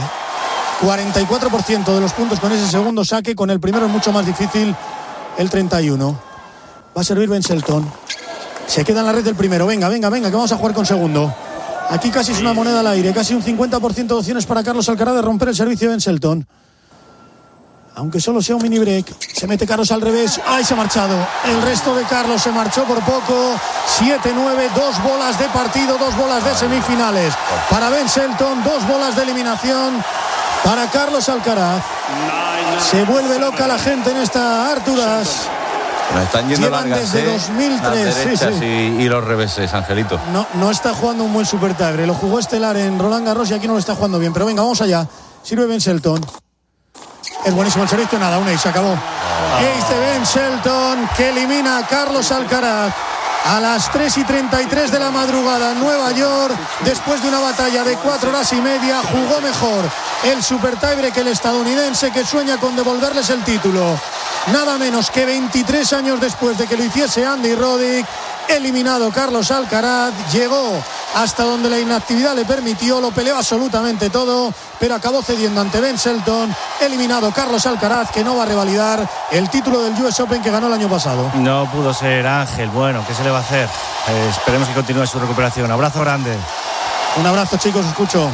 44% de los puntos con ese segundo saque. Con el primero es mucho más difícil, el 31. Va a servir Ben Shelton. Se queda en la red del primero. Venga, que vamos a jugar con segundo. Aquí casi es una moneda al aire. Casi un 50% de opciones para Carlos Alcaraz de romper el servicio de Ben Shelton. Aunque solo sea un mini break. Se mete Carlos al revés. ¡Ay, se ha marchado! El resto de Carlos se marchó por poco. 7-9, 2 bolas de partido, 2 bolas de semifinales. Para Ben Shelton, 2 bolas de eliminación para Carlos Alcaraz. Se vuelve loca la gente en esta Arturas. Nos están yendo Llevan largas, desde 2003. Las derechas sí. Y los reveses, Angelito. No está jugando un buen super tiebreak. Lo jugó estelar en Roland Garros y aquí no lo está jugando bien. Pero venga, vamos allá. Sirve Ben Shelton. Es buenísimo el servicio, nada, un ace, se acabó. Ace de Ben Shelton, que elimina a Carlos Alcaraz a las 3:33 de la madrugada en Nueva York. Después de una batalla de 4 horas y media, jugó mejor el super tiebreak el estadounidense, que sueña con devolverles el título. Nada menos que 23 años después de que lo hiciese Andy Roddick. Eliminado Carlos Alcaraz, llegó hasta donde la inactividad le permitió, lo peleó absolutamente todo, pero acabó cediendo ante Ben Shelton. Eliminado Carlos Alcaraz, que no va a revalidar el título del US Open que ganó el año pasado. No pudo ser, Ángel. Bueno, ¿qué se le va a hacer? Esperemos que continúe su recuperación. Abrazo grande. Un abrazo, chicos, os escucho.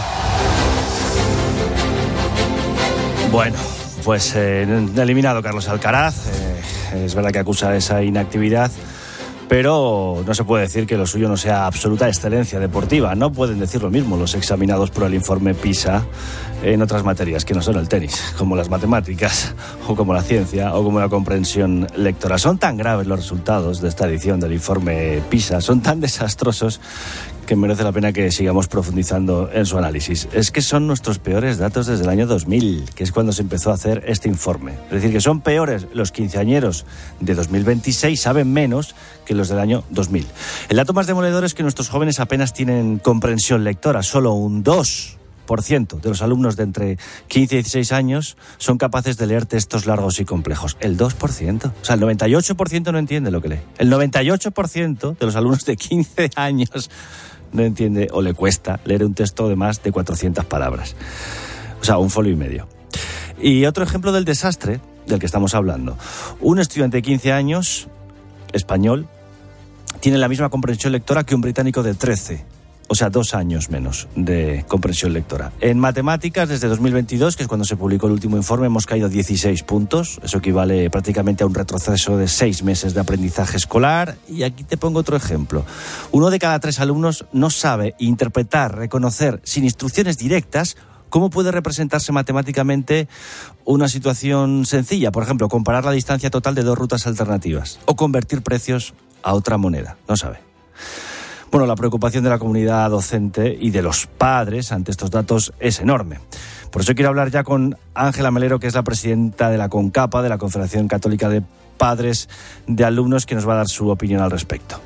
Bueno, pues eliminado Carlos Alcaraz. Es verdad que acusa esa inactividad, pero no se puede decir que lo suyo no sea absoluta excelencia deportiva. No pueden decir lo mismo los examinados por el informe PISA en otras materias que no son el tenis, como las matemáticas, o como la ciencia, o como la comprensión lectora. Son tan graves los resultados de esta edición del informe PISA, son tan desastrosos, que merece la pena que sigamos profundizando en su análisis. Es que son nuestros peores datos desde el año 2000, que es cuando se empezó a hacer este informe. Es decir, que son peores los quinceañeros de 2026, saben menos que los del año 2000. El dato más demoledor es que nuestros jóvenes apenas tienen comprensión lectora. Solo un 2% de los alumnos de entre 15 y 16 años son capaces de leer textos largos y complejos. El 2%. O sea, el 98% no entiende lo que lee. El 98% de los alumnos de 15 años no entiende o le cuesta leer un texto de más de 400 palabras. O sea, un folio y medio. Y otro ejemplo del desastre del que estamos hablando. Un estudiante de 15 años, español, tiene la misma comprensión lectora que un británico de 13. O sea, 2 años menos de comprensión lectora. En matemáticas, desde 2022, que es cuando se publicó el último informe, hemos caído 16 puntos. Eso equivale prácticamente a un retroceso de 6 meses de aprendizaje escolar. Y aquí te pongo otro ejemplo. 1 de cada 3 alumnos no sabe interpretar, reconocer, sin instrucciones directas, cómo puede representarse matemáticamente una situación sencilla. Por ejemplo, comparar la distancia total de 2 rutas alternativas o convertir precios a otra moneda. No sabe. Bueno, la preocupación de la comunidad docente y de los padres ante estos datos es enorme. Por eso quiero hablar ya con Ángela Melero, que es la presidenta de la CONCAPA, de la Confederación Católica de Padres de Alumnos, que nos va a dar su opinión al respecto.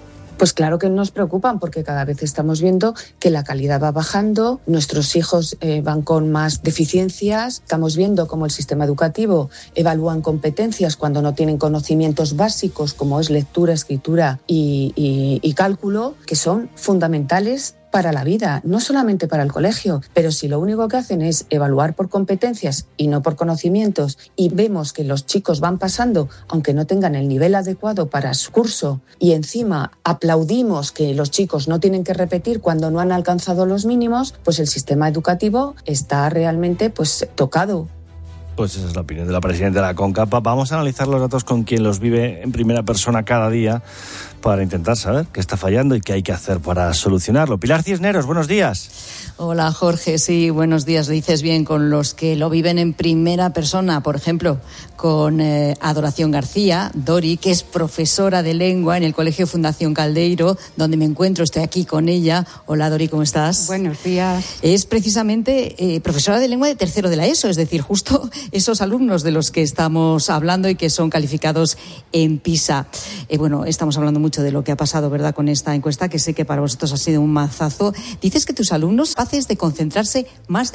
Pues claro que nos preocupan, porque cada vez estamos viendo que la calidad va bajando, nuestros hijos van con más deficiencias, estamos viendo cómo el sistema educativo evalúan competencias cuando no tienen conocimientos básicos como es lectura, escritura y cálculo, que son fundamentales para la vida, no solamente para el colegio, pero si lo único que hacen es evaluar por competencias y no por conocimientos, y vemos que los chicos van pasando aunque no tengan el nivel adecuado para su curso, y encima aplaudimos que los chicos no tienen que repetir cuando no han alcanzado los mínimos, pues el sistema educativo está realmente tocado. Pues esa es la opinión de la presidenta de la CONCAPA. Vamos a analizar los datos con quien los vive en primera persona cada día para intentar saber qué está fallando y qué hay que hacer para solucionarlo. Pilar Cisneros, buenos días. Hola Jorge, sí, buenos días. Lo dices bien, con los que lo viven en primera persona, por ejemplo, con Adoración García, Dori, que es profesora de lengua en el Colegio Fundación Caldeiro, donde me encuentro, estoy aquí con ella. Hola Dori, ¿cómo estás? Buenos días. Es precisamente profesora de lengua de tercero de la ESO, es decir, justo esos alumnos de los que estamos hablando y que son calificados en PISA. Estamos hablando mucho de lo que ha pasado, ¿verdad?, con esta encuesta, que sé que para vosotros ha sido un mazazo. Dices que tus alumnos haces de concentrarse más de